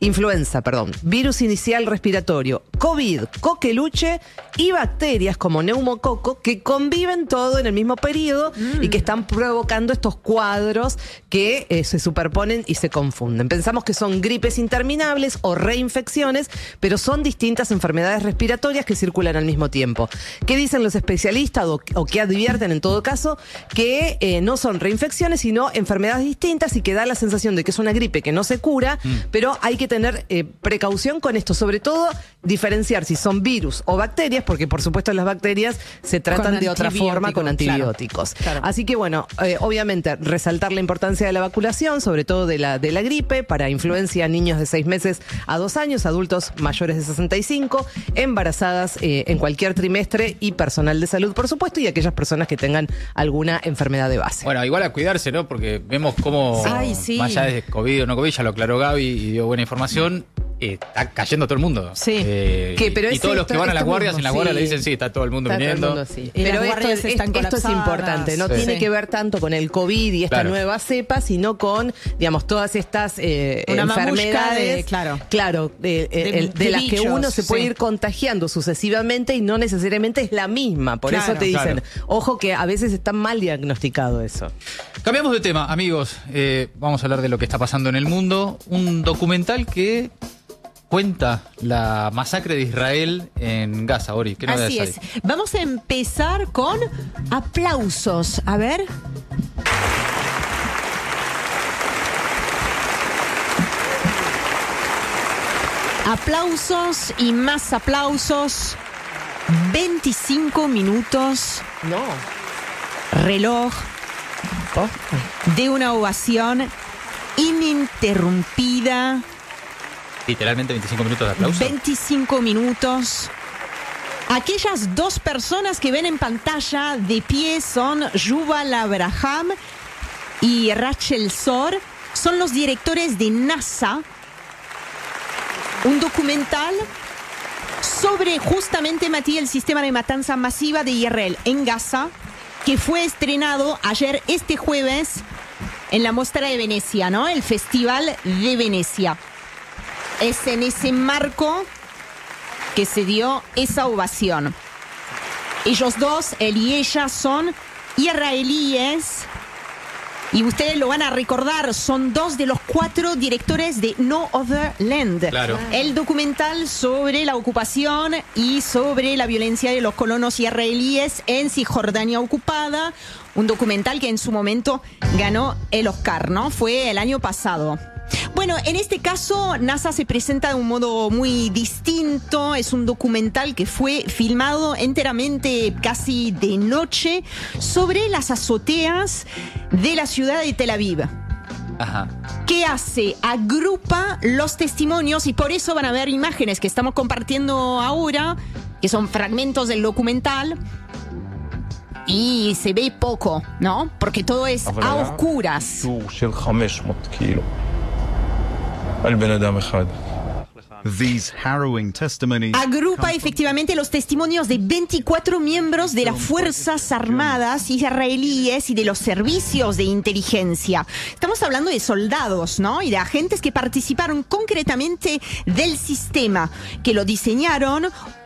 virus inicial respiratorio, COVID, coqueluche y bacterias como neumococo que conviven todo en el mismo periodo y que están provocando estos cuadros que se superponen y se confunden. Pensamos que son gripes interminables o reinfecciones, pero son distintas enfermedades respiratorias que circulan al mismo tiempo. ¿Qué dicen los especialistas o qué advierten en todo caso? Que no son reinfecciones, sino enfermedades distintas y que da la sensación de que es una gripe que no se cura, pero hay que tener precaución con esto, sobre todo diferenciar si son virus o bacterias, porque por supuesto las bacterias se tratan de otra forma con antibióticos. Claro. Así que bueno, obviamente resaltar la importancia de la vacunación, sobre todo de la gripe, para influencia niños de 6 meses a 2 años, adultos mayores de 65, embarazadas en cualquier trimestre y personal de salud, por supuesto, y aquellas personas que tengan alguna enfermedad de base. Bueno, igual a cuidarse, ¿no? Porque vemos cómo, Sí. más allá de COVID o no COVID, ya lo aclaró Gaby y dio buena información, está cayendo todo el mundo. Sí. Y todos los que van a las guardias, en las guardias le dicen, sí, está todo el mundo Está todo el viniendo. mundo, sí. Y Pero las guardias están esto es colapsadas. importante, no Sí. tiene Sí. que ver tanto con el COVID y esta Claro. nueva cepa, sino con, digamos, todas estas Una mamushka enfermedades, de- claro. de de las que bichos, uno se puede sí. ir contagiando sucesivamente y no necesariamente es la misma. Por Claro. eso te dicen, Claro. ojo que a veces está mal diagnosticado eso. Cambiamos de tema, amigos. Vamos a hablar de lo que está pasando en el mundo. Un documental que cuenta la masacre de Israel en Gaza, Ori. ¿Qué novedades Así hay? es. Vamos a empezar con aplausos. A ver. Aplausos y más aplausos. 25 minutos. No. Reloj de una ovación ininterrumpida. Literalmente 25 minutos de aplauso. 25 minutos. Aquellas 2 personas que ven en pantalla de pie son Yuval Abraham y Rachel Zor. Son los directores de NASA. Un documental sobre justamente, Matías, el sistema de matanza masiva de Israel en Gaza, que fue estrenado ayer, este jueves, en la Mostra de Venecia, ¿no? El Festival de Venecia. Es en ese marco que se dio esa ovación. Ellos dos, él y ella, son israelíes. Y ustedes lo van a recordar, son 2 de los 4 directores de No Other Land. Claro. El documental sobre la ocupación y sobre la violencia de los colonos israelíes en Cisjordania ocupada. Un documental que en su momento ganó el Oscar, ¿no? Fue el año pasado. Bueno, en este caso NASA se presenta de un modo muy distinto. Es un documental que fue filmado enteramente casi de noche sobre las azoteas de la ciudad de Tel Aviv. Ajá. ¿Qué hace? Agrupa los testimonios y por eso van a ver imágenes que estamos compartiendo ahora, que son fragmentos del documental. Y se ve poco, ¿no? Porque todo es a oscuras. של 500 קילו על בן אדם אחד. These harrowing testimonies Agrupa efectivamente los testimonios de 24 miembros de las Fuerzas Armadas israelíes y de los servicios de inteligencia. Estamos hablando de soldados, ¿no? Y de agentes que participaron concretamente del sistema, que lo diseñaron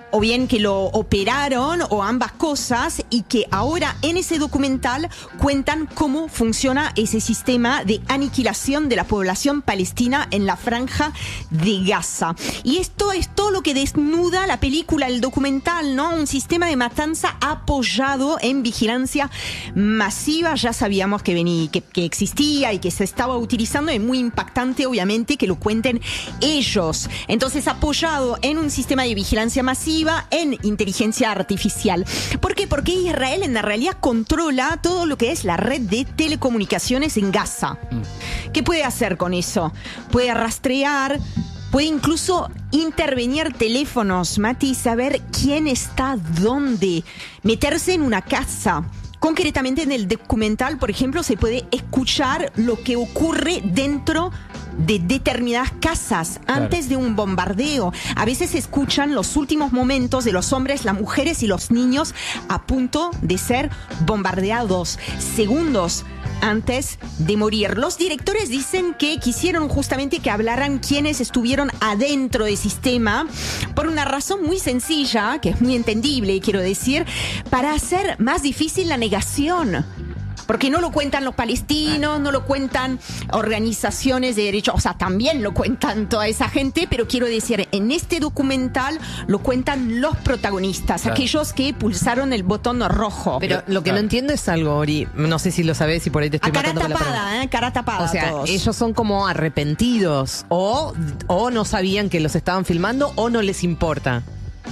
o bien que lo operaron o ambas cosas, y que ahora en ese documental cuentan cómo funciona ese sistema de aniquilación de la población palestina en la franja de Gaza. Y esto es todo lo que desnuda la película, el documental, ¿no? Un sistema de matanza apoyado en vigilancia masiva. Ya sabíamos que existía y que se estaba utilizando. Es muy impactante, obviamente, que lo cuenten ellos. Entonces, apoyado en un sistema de vigilancia masiva, en inteligencia artificial. ¿Por qué? Porque Israel en la realidad controla todo lo que es la red de telecomunicaciones en Gaza. ¿Qué puede hacer con eso? Puede rastrear, puede incluso intervenir teléfonos, Mati, saber quién está dónde, meterse en una casa. Concretamente en el documental, por ejemplo, se puede escuchar lo que ocurre dentro de determinadas casas antes de un bombardeo. A veces se escuchan los últimos momentos de los hombres, las mujeres y los niños a punto de ser bombardeados, segundos antes de morir. Los directores dicen que quisieron justamente que hablaran quienes estuvieron adentro del sistema por una razón muy sencilla, que es muy entendible, quiero decir, para hacer más difícil la negación. Porque no lo cuentan los palestinos, no lo cuentan organizaciones de derechos, o sea, también lo cuentan toda esa gente, pero quiero decir, en este documental lo cuentan los protagonistas, aquellos que pulsaron el botón rojo. Pero lo que no entiendo es algo, Ori, no sé si lo sabés y por ahí te estoy matando con la pregunta. Cara tapada. O sea, todos. ellos son como arrepentidos, o no sabían que los estaban filmando, o no les importa.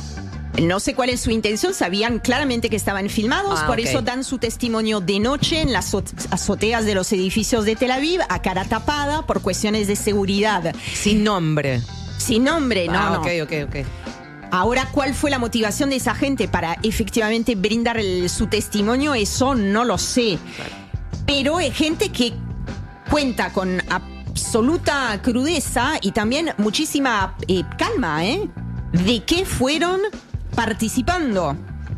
No sé cuál es su intención, sabían claramente que estaban filmados, por eso dan su testimonio de noche en las azoteas de los edificios de Tel Aviv, a cara tapada, por cuestiones de seguridad. Sin nombre. Sin nombre, no. Ok. Ahora, ¿cuál fue la motivación de esa gente para efectivamente brindar su testimonio? Eso no lo sé. Pero hay gente que cuenta con absoluta crudeza y también muchísima calma, de qué fueron participando.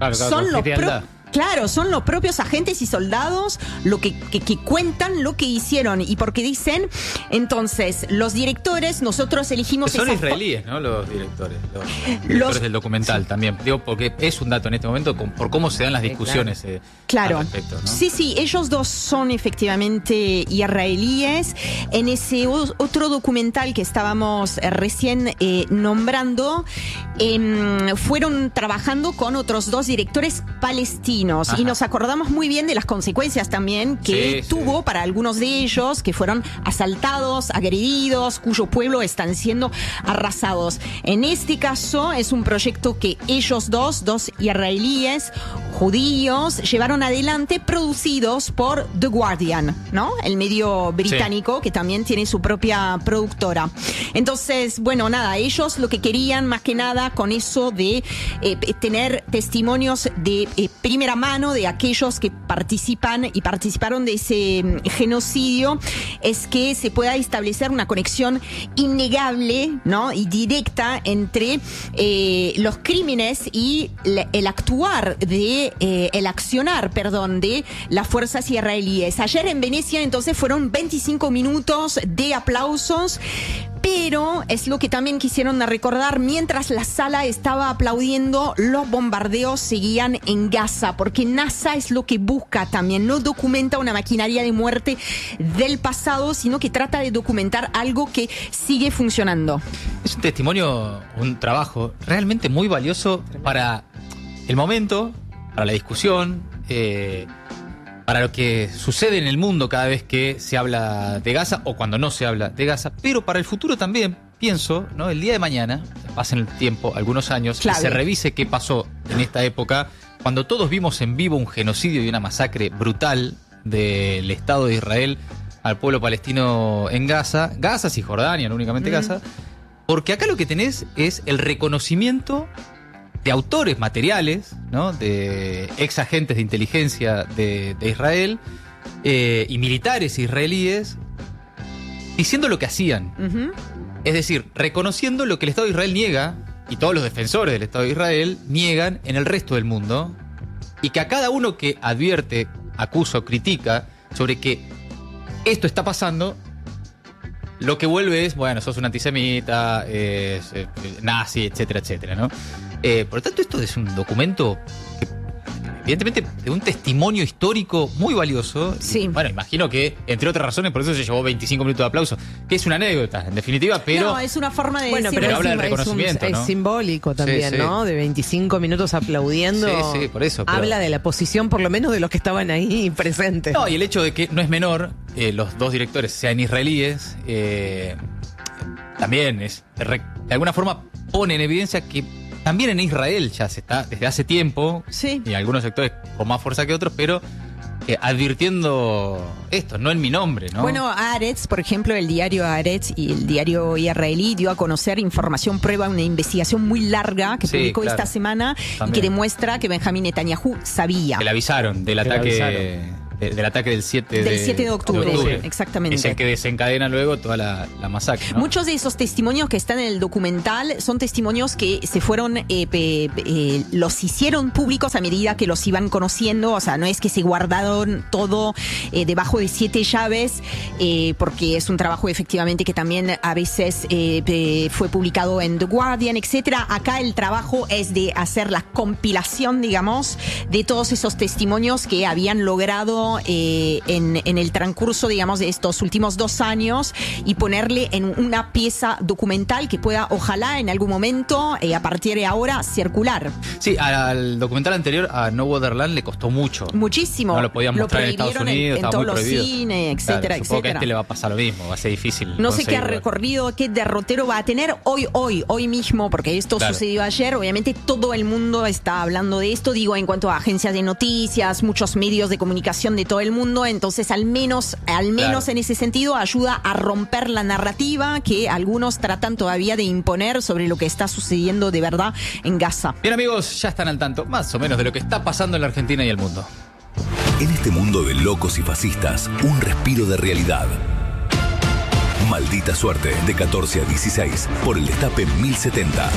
Son los propios agentes y soldados lo que cuentan lo que hicieron, y porque dicen, entonces, los directores, nosotros elegimos... Son israelíes, ¿no? Los directores del documental también. Digo, porque es un dato en este momento por cómo se dan las discusiones claro. al respecto, ¿no? Sí, ellos dos son efectivamente israelíes. En ese otro documental que estábamos recién nombrando, fueron trabajando con otros dos directores palestinos. Ajá. Y nos acordamos muy bien de las consecuencias también que tuvo para algunos de ellos, que fueron asaltados, agredidos, cuyo pueblo están siendo arrasados. En este caso es un proyecto que ellos dos israelíes, judíos, llevaron adelante, producidos por The Guardian, ¿no? El medio británico, que también tiene su propia productora. Entonces, bueno, nada, ellos lo que querían más que nada con eso de tener testimonios de primera mano de aquellos que participaron de ese genocidio, es que se pueda establecer una conexión innegable, ¿no? Y directa entre los crímenes y el accionar de las fuerzas israelíes. Ayer en Venecia, entonces, fueron 25 minutos de aplausos, pero es lo que también quisieron recordar: mientras la sala estaba aplaudiendo, los bombardeos seguían en Gaza, porque NASA es lo que busca también, no documenta una maquinaria de muerte del pasado, sino que trata de documentar algo que sigue funcionando. Es un testimonio, un trabajo realmente muy valioso para el momento, para la discusión, para lo que sucede en el mundo cada vez que se habla de Gaza o cuando no se habla de Gaza, pero para el futuro también, pienso, ¿no? El día de mañana, pasen el tiempo, algunos años, y se revise qué pasó en esta época, cuando todos vimos en vivo un genocidio y una masacre brutal del Estado de Israel al pueblo palestino en Gaza, Cisjordania, no únicamente Gaza, porque acá lo que tenés es el reconocimiento de autores materiales, ¿no? De ex agentes de inteligencia de Israel y militares israelíes diciendo lo que hacían. Es decir, reconociendo lo que el Estado de Israel niega, y todos los defensores del Estado de Israel niegan en el resto del mundo, y que a cada uno que advierte, acusa o critica sobre que esto está pasando, lo que vuelve es, bueno, sos un antisemita, nazi, etcétera, etcétera, ¿no? Por lo tanto, esto es un documento que, evidentemente, de un testimonio histórico muy valioso. Sí. Bueno, imagino que, entre otras razones, por eso se llevó 25 minutos de aplauso, que es una anécdota, en definitiva, pero... No, es una forma de Bueno, decir... pero habla del es reconocimiento, ¿no? es simbólico también, Sí, sí. ¿no? De 25 minutos aplaudiendo. Sí, por eso. pero- Habla de la posición, por lo menos, de los que estaban ahí presentes. No, y el hecho de que no es menor, los dos directores sean israelíes, también es, de alguna forma, pone en evidencia que también en Israel ya se está desde hace tiempo, Sí. y algunos sectores con más fuerza que otros, pero advirtiendo esto, no en mi nombre, ¿no? Bueno, Haaretz, por ejemplo, el diario Haaretz y el diario israelí dio a conocer información, prueba, una investigación muy larga que Sí, publicó claro. esta semana También. y que demuestra que Benjamín Netanyahu sabía. que le avisaron del Que le ataque avisaron. del ataque del 7 Del 7 de octubre, exactamente. Es el que desencadena luego toda la masacre, ¿no? Muchos de esos testimonios que están en el documental son testimonios que se fueron, los hicieron públicos a medida que los iban conociendo, o sea, no es que se guardaron todo debajo de 7 llaves, porque es un trabajo efectivamente que también a veces fue publicado en The Guardian, etcétera. Acá el trabajo es de hacer la compilación, digamos, de todos esos testimonios que habían logrado en el transcurso, digamos, de estos últimos 2 años y ponerle en una pieza documental que pueda, ojalá, en algún momento, a partir de ahora, circular. Sí, al documental anterior, a No Wonderland, le costó mucho. Muchísimo. No lo podían mostrar en Estados prohibieron Unidos, en estaba todos muy los prohibido. cines, etcétera, Claro, supongo que a etcétera. este le va a pasar lo mismo, va a ser difícil. No sé qué conseguirlo. recorrido, qué derrotero va a tener hoy mismo, porque esto Claro. sucedió ayer. Obviamente todo el mundo está hablando de esto, digo, en cuanto a agencias de noticias, muchos medios de comunicación de todo el mundo. Entonces, al menos Claro. en ese sentido, ayuda a romper la narrativa que algunos tratan todavía de imponer sobre lo que está sucediendo de verdad en Gaza. Bien, amigos, ya están al tanto, más o menos, de lo que está pasando en la Argentina y el mundo. En este mundo de locos y fascistas, un respiro de realidad. Maldita suerte, de 14 a 16, por el Destape 1070.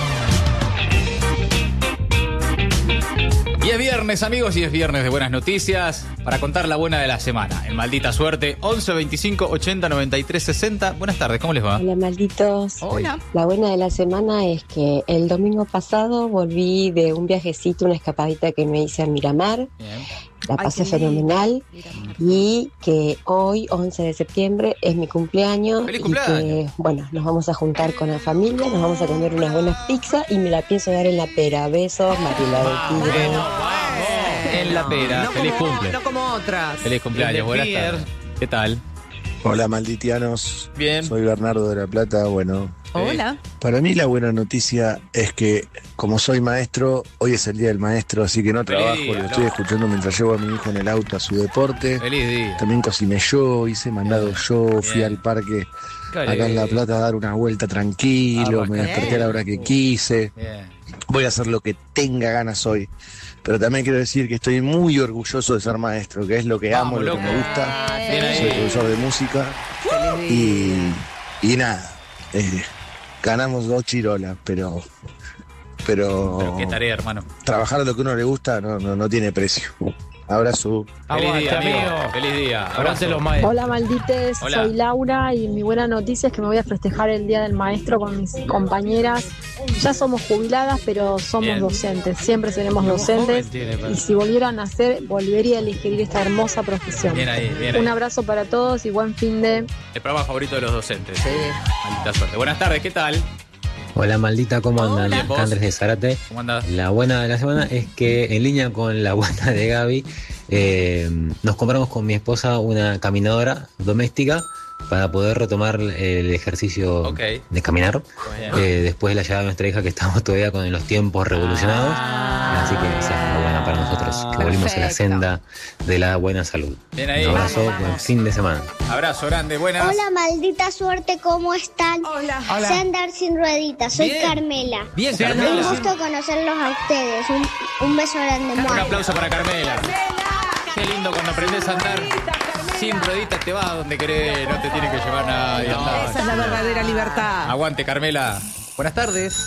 Y es viernes, amigos, y es viernes de buenas noticias para contar la buena de la semana. En Maldita Suerte, 11 25 80 93 60. Buenas tardes, ¿cómo les va? Hola, malditos. Hola. La buena de la semana es que el domingo pasado volví de un viajecito, una escapadita que me hice a Miramar. Bien. La pasé fenomenal. Y que hoy, 11 de septiembre, es mi cumpleaños. ¡Feliz y cumpleaños! que, bueno, nos vamos a juntar con la familia, nos vamos a comer unas buenas pizzas y me la pienso dar en la pera. Besos, Mariela del Tigre. En la pera. No Feliz como, cumple. no como otras. Feliz cumpleaños, buenas tardes. ¿Qué tal? Hola malditianos, Bien. soy Bernardo de La Plata. Bueno, Hola. para mí la buena noticia es que como soy maestro, hoy es el día del maestro, así que no Feliz trabajo, día, lo estoy loco. escuchando mientras llevo a mi hijo en el auto a su deporte. Feliz día. También cociné yo, hice mandado yo, fui Bien. al parque Qué acá en La Plata a dar una vuelta tranquilo, me desperté a la hora que quise. Bien. Voy a hacer lo que tenga ganas hoy. Pero también quiero decir que estoy muy orgulloso de ser maestro, que es lo que amo, Vamos, lo que loco. me gusta. Bien ahí. Soy profesor de música. Y nada, ganamos 2 chirolas, pero Pero qué tarea, hermano. trabajar lo que a uno le gusta no tiene precio. Abrazo. Feliz Aguante, día, amigo. amigo. Feliz día. Aguante Abrazo. los maestros. Hola maldites, Hola. soy Laura y mi buena noticia es que me voy a festejar el Día del Maestro con mis compañeras. Ya somos jubiladas, pero somos Bien. docentes, siempre seremos docentes y si volvieran a hacer, volvería a elegir esta hermosa profesión. Bien ahí, bien ahí. Un abrazo para todos y buen fin de... El programa favorito de los docentes. Maldita suerte. Buenas tardes, ¿qué tal? Hola maldita, ¿cómo andan? Hola. Acá Andrés de Zárate. ¿Cómo andás? La buena de la semana es que en línea con la buena de Gaby, nos compramos con mi esposa una caminadora doméstica para poder retomar el ejercicio Ok. de caminar. Bien. Después de la llegada de nuestra hija, que estamos todavía con los tiempos revolucionados. Así que esa es la buena para nosotros, que volvimos a la senda de la buena salud. Bien ahí. Un abrazo, buen fin de semana. Abrazo grande, buenas. Hola, maldita suerte, ¿cómo están? Hola. Sé andar sin rueditas, soy Bien. Carmela. Bien, Un Carmela. gusto conocerlos a ustedes. Un beso grande, Un muah. aplauso para Carmela. Qué lindo cuando aprendes a andar sin rueditas, te vas a donde querés, no te tiene que llevar nadie. andá. Esa es la verdadera libertad. Aguante, Carmela. Buenas tardes.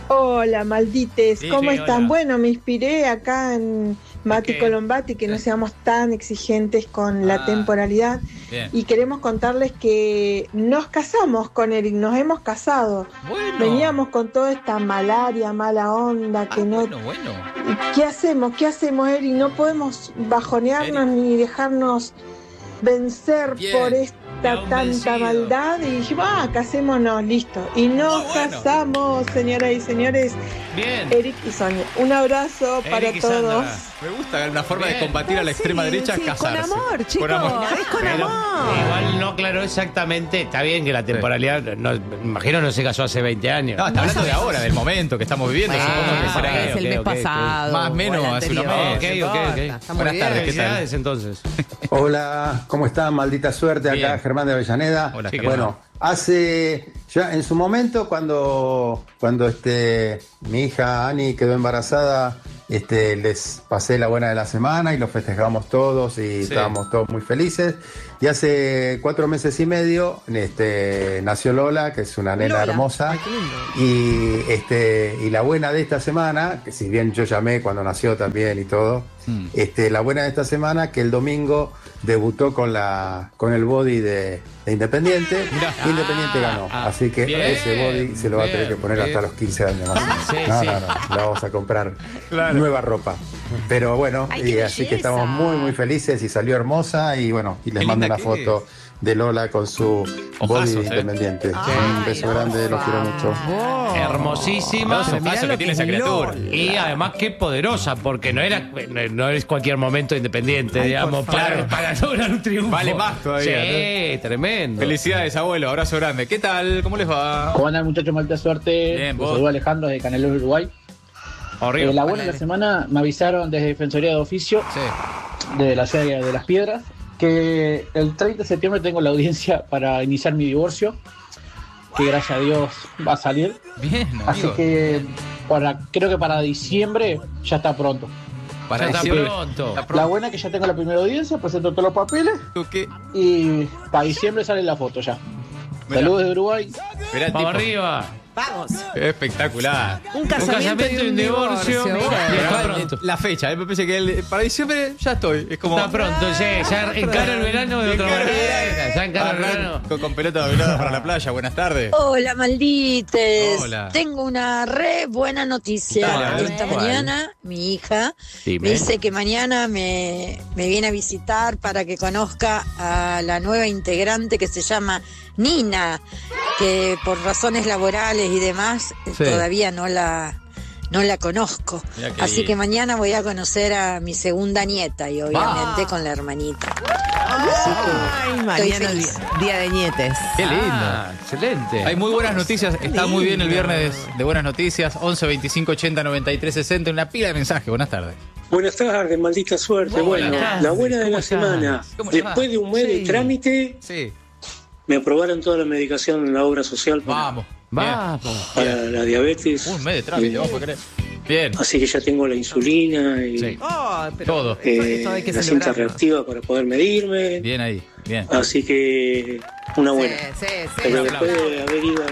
Hola, maldites, Sí, ¿cómo sí, están? hola. Bueno, me inspiré acá en Mati Colombati, que no seamos tan exigentes con la temporalidad. Bien. Y queremos contarles que nos casamos con Eric, nos hemos casado. Bueno. Veníamos con toda esta malaria, mala onda, que no... Bueno. ¿Qué hacemos? ¿Qué hacemos, Eric? No podemos bajonearnos ni dejarnos vencer Bien. por esta tanta maldad. Y dijimos, casémonos, listo. Y nos casamos, señoras y señores. Bien. Eric y Sonia. Un abrazo para Eric y todos. Sandra. Me gusta una forma Bien. de combatir a la extrema derecha, casarse. Con amor, chicos. Con amor. Es con Pero amor. igual no aclaró exactamente. Está bien que la temporalidad, no, imagino no se casó hace 20 años. No, está hablando de ahora, del momento que estamos viviendo. Supongo que por ahí será es el mes pasado. Más o o menos el hace unos anterior. meses. Está muy Buenas bien. tardes, ¿qué tal? Felicidades, entonces. Hola, ¿cómo están? Maldita suerte, acá Bien. Germán de Avellaneda. Hola, Germán. Bueno, ya en su momento cuando mi hija Ani quedó embarazada, les pasé la buena de la semana y lo festejamos todos y estábamos todos muy felices. Y hace 4 meses y medio nació Lola, que es una nena Lola. hermosa. Ay, qué lindo. Y la buena de esta semana, que si bien yo llamé cuando nació también y todo, la buena de esta semana que el domingo debutó con el body de Independiente. Y Independiente ganó. Así que bien, ese body se lo va a tener que poner bien. hasta los 15 años más. Sí, no, sí. no, le vamos a comprar Claro. nueva ropa. Pero bueno, Ay, y qué así que belleza. estamos muy, muy felices y salió hermosa. Y bueno, y les Qué mando linda una que foto de Lola con su Ojazos, body de Independiente. Un beso grande, los quiero mucho. Hermosísima. Los ojazos que tiene esa criatura. Y además qué poderosa, porque no es cualquier momento independiente, digamos, para lograr un triunfo. Vale más todavía, Sí, tremendo. Felicidades, abuelo. Abrazo grande. ¿Qué tal? ¿Cómo les va? ¿Cómo andan, muchachos? Malta suerte. Bien, Los vos. saludo Alejandro de Canelones, Uruguay. Horrible. La buena de la semana me avisaron desde Defensoría de Oficio de la ciudad de Las Piedras que el 30 de septiembre tengo la audiencia para iniciar mi divorcio, que gracias a Dios va a salir. Bien, Así amigo. que creo que para diciembre ya está pronto. Ya está Así que pronto. La buena es que ya tengo la primera audiencia, presento todos los papeles y para diciembre sale la foto ya. Mirá. Saludos de Uruguay. Mirá el Vamos tipo. arriba. Vamos. Espectacular. Un casamiento y un divorcio. Mira, Bueno. y está pronto. La fecha, me parece que para diciembre ya estoy. Es como. Está pronto, ya encara el verano de otra manera. Ya encara el verano. Con pelota doblada para la playa. Buenas tardes. Hola, maldites. Hola. Tengo una re buena noticia. Dale, a ver, Esta ¿cuál? mañana mi hija Dime. me dice que mañana me viene a visitar para que conozca a la nueva integrante que se llama Nina, que por razones laborales y demás todavía no la conozco. Mirá qué Así lindo. que mañana voy a conocer a mi segunda nieta y obviamente con la hermanita. Ay, mañana feliz. día de nietes. Qué lindo. Excelente. Hay muy buenas noticias. Está muy bien el viernes de buenas noticias. 11 25 80 93 60. Una pila de mensajes. Buenas tardes. Buenas tardes, maldita suerte. Hola. Bueno, la buena de ¿Cómo la estás? semana. ¿Cómo le va? Después de un mes de trámite, me aprobaron toda la medicación en la obra social para la diabetes. Un mes de trámite, vos podés creer. Bien. Así que ya tengo la insulina y Todo. esto hay que la cinta celebrarlo. reactiva para poder medirme. Bien ahí. Bien. Así que una buena. Sí, Pero después de haber ido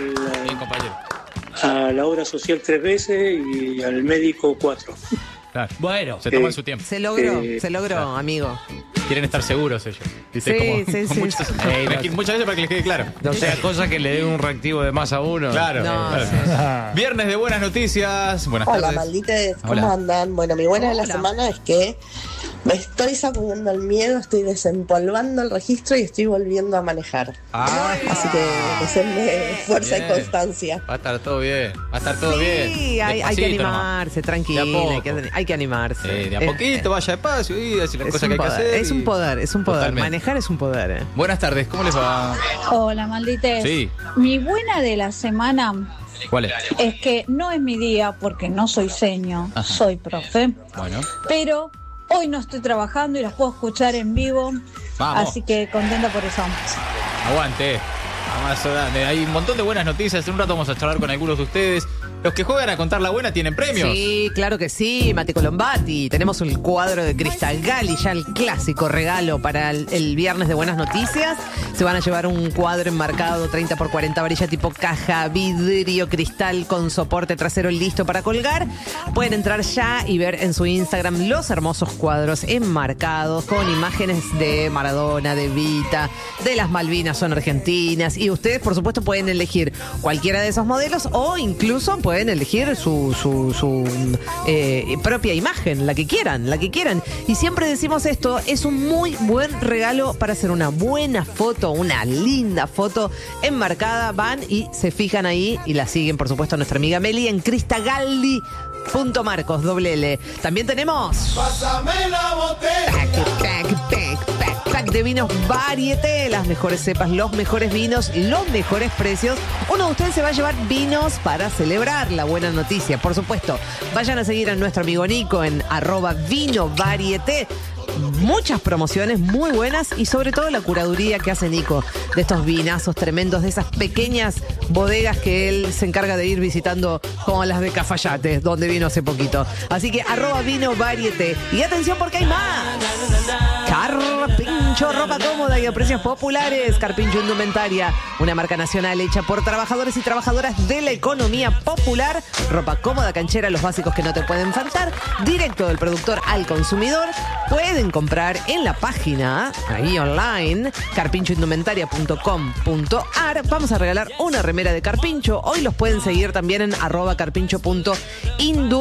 a la obra social 3 veces y al médico 4. Claro. Bueno. Se toman su tiempo. Se logró, amigo. Quieren estar seguros ellos. ¿Viste? Sí, Como- sí, con sí, muchas, sí. muchas veces para que les quede claro. No sea cosa que le dé un reactivo de más a uno. Claro. No, claro. Viernes de buenas noticias. Buenas Hola, tardes. maldites, ¿cómo Hola. andan? Bueno, mi buena de la Hola. semana es que me estoy sacudiendo el miedo, estoy desempolvando el registro y estoy volviendo a manejar. Así que deseenme fuerza Bien. y constancia. Va a estar todo bien. Va a estar todo bien. Sí, hay que Despacito nomás. animarse, tranquila, De a poco. hay que animarse. De a poquito, vaya despacio y decir las Es cosas un que hay que poder, hacer. es un poder, es un poder. Totalmente. Manejar es un poder. Buenas tardes, ¿cómo les va? Hola, maldites. Sí. Mi buena de la semana ¿Cuál es? es que no es mi día porque no soy seño, Ajá. soy profe, Bueno. pero hoy no estoy trabajando y las puedo escuchar en vivo, Vamos. así que contenta por eso. Aguante. Abrazo grande. Hay un montón de buenas noticias. En un rato vamos a charlar con algunos de ustedes. Los que juegan a contar la buena tienen premios. Sí, claro que sí, Mati Colombati. Tenemos el cuadro de Cristal Gali, ya el clásico regalo para el viernes de Buenas Noticias. Se van a llevar un cuadro enmarcado 30x40 varilla tipo caja, vidrio, cristal con soporte trasero listo para colgar. Pueden entrar ya y ver en su Instagram los hermosos cuadros enmarcados con imágenes de Maradona, de Vita, de las Malvinas son argentinas. Y ustedes, por supuesto, pueden elegir cualquiera de esos modelos o incluso pueden elegir su propia imagen, la que quieran. Y siempre decimos esto, es un muy buen regalo para hacer una buena foto, una linda foto enmarcada. Van y se fijan ahí y la siguen, por supuesto, a nuestra amiga Meli en cristagalli.marcos, ll. También tenemos Pásame la botella. Pack de vinos Varieté, las mejores cepas, los mejores vinos, los mejores precios. Uno de ustedes se va a llevar vinos para celebrar la buena noticia. Por supuesto, vayan a seguir a nuestro amigo Nico en @vinovarieté. Muchas promociones muy buenas y sobre todo la curaduría que hace Nico de estos vinazos tremendos, de esas pequeñas bodegas que él se encarga de ir visitando, como las de Cafayate, donde vino hace poquito. Así que @vinovarieté. Y atención porque hay más. Carpincho, ropa cómoda y a precios populares. Carpincho Indumentaria, una marca nacional hecha por trabajadores y trabajadoras de la economía popular. Ropa cómoda, canchera, los básicos que no te pueden faltar. Directo del productor al consumidor. Pueden comprar en la página, ahí online, carpinchoindumentaria.com.ar. Vamos a regalar una remera de Carpincho. Hoy los pueden seguir también en @carpincho.indu.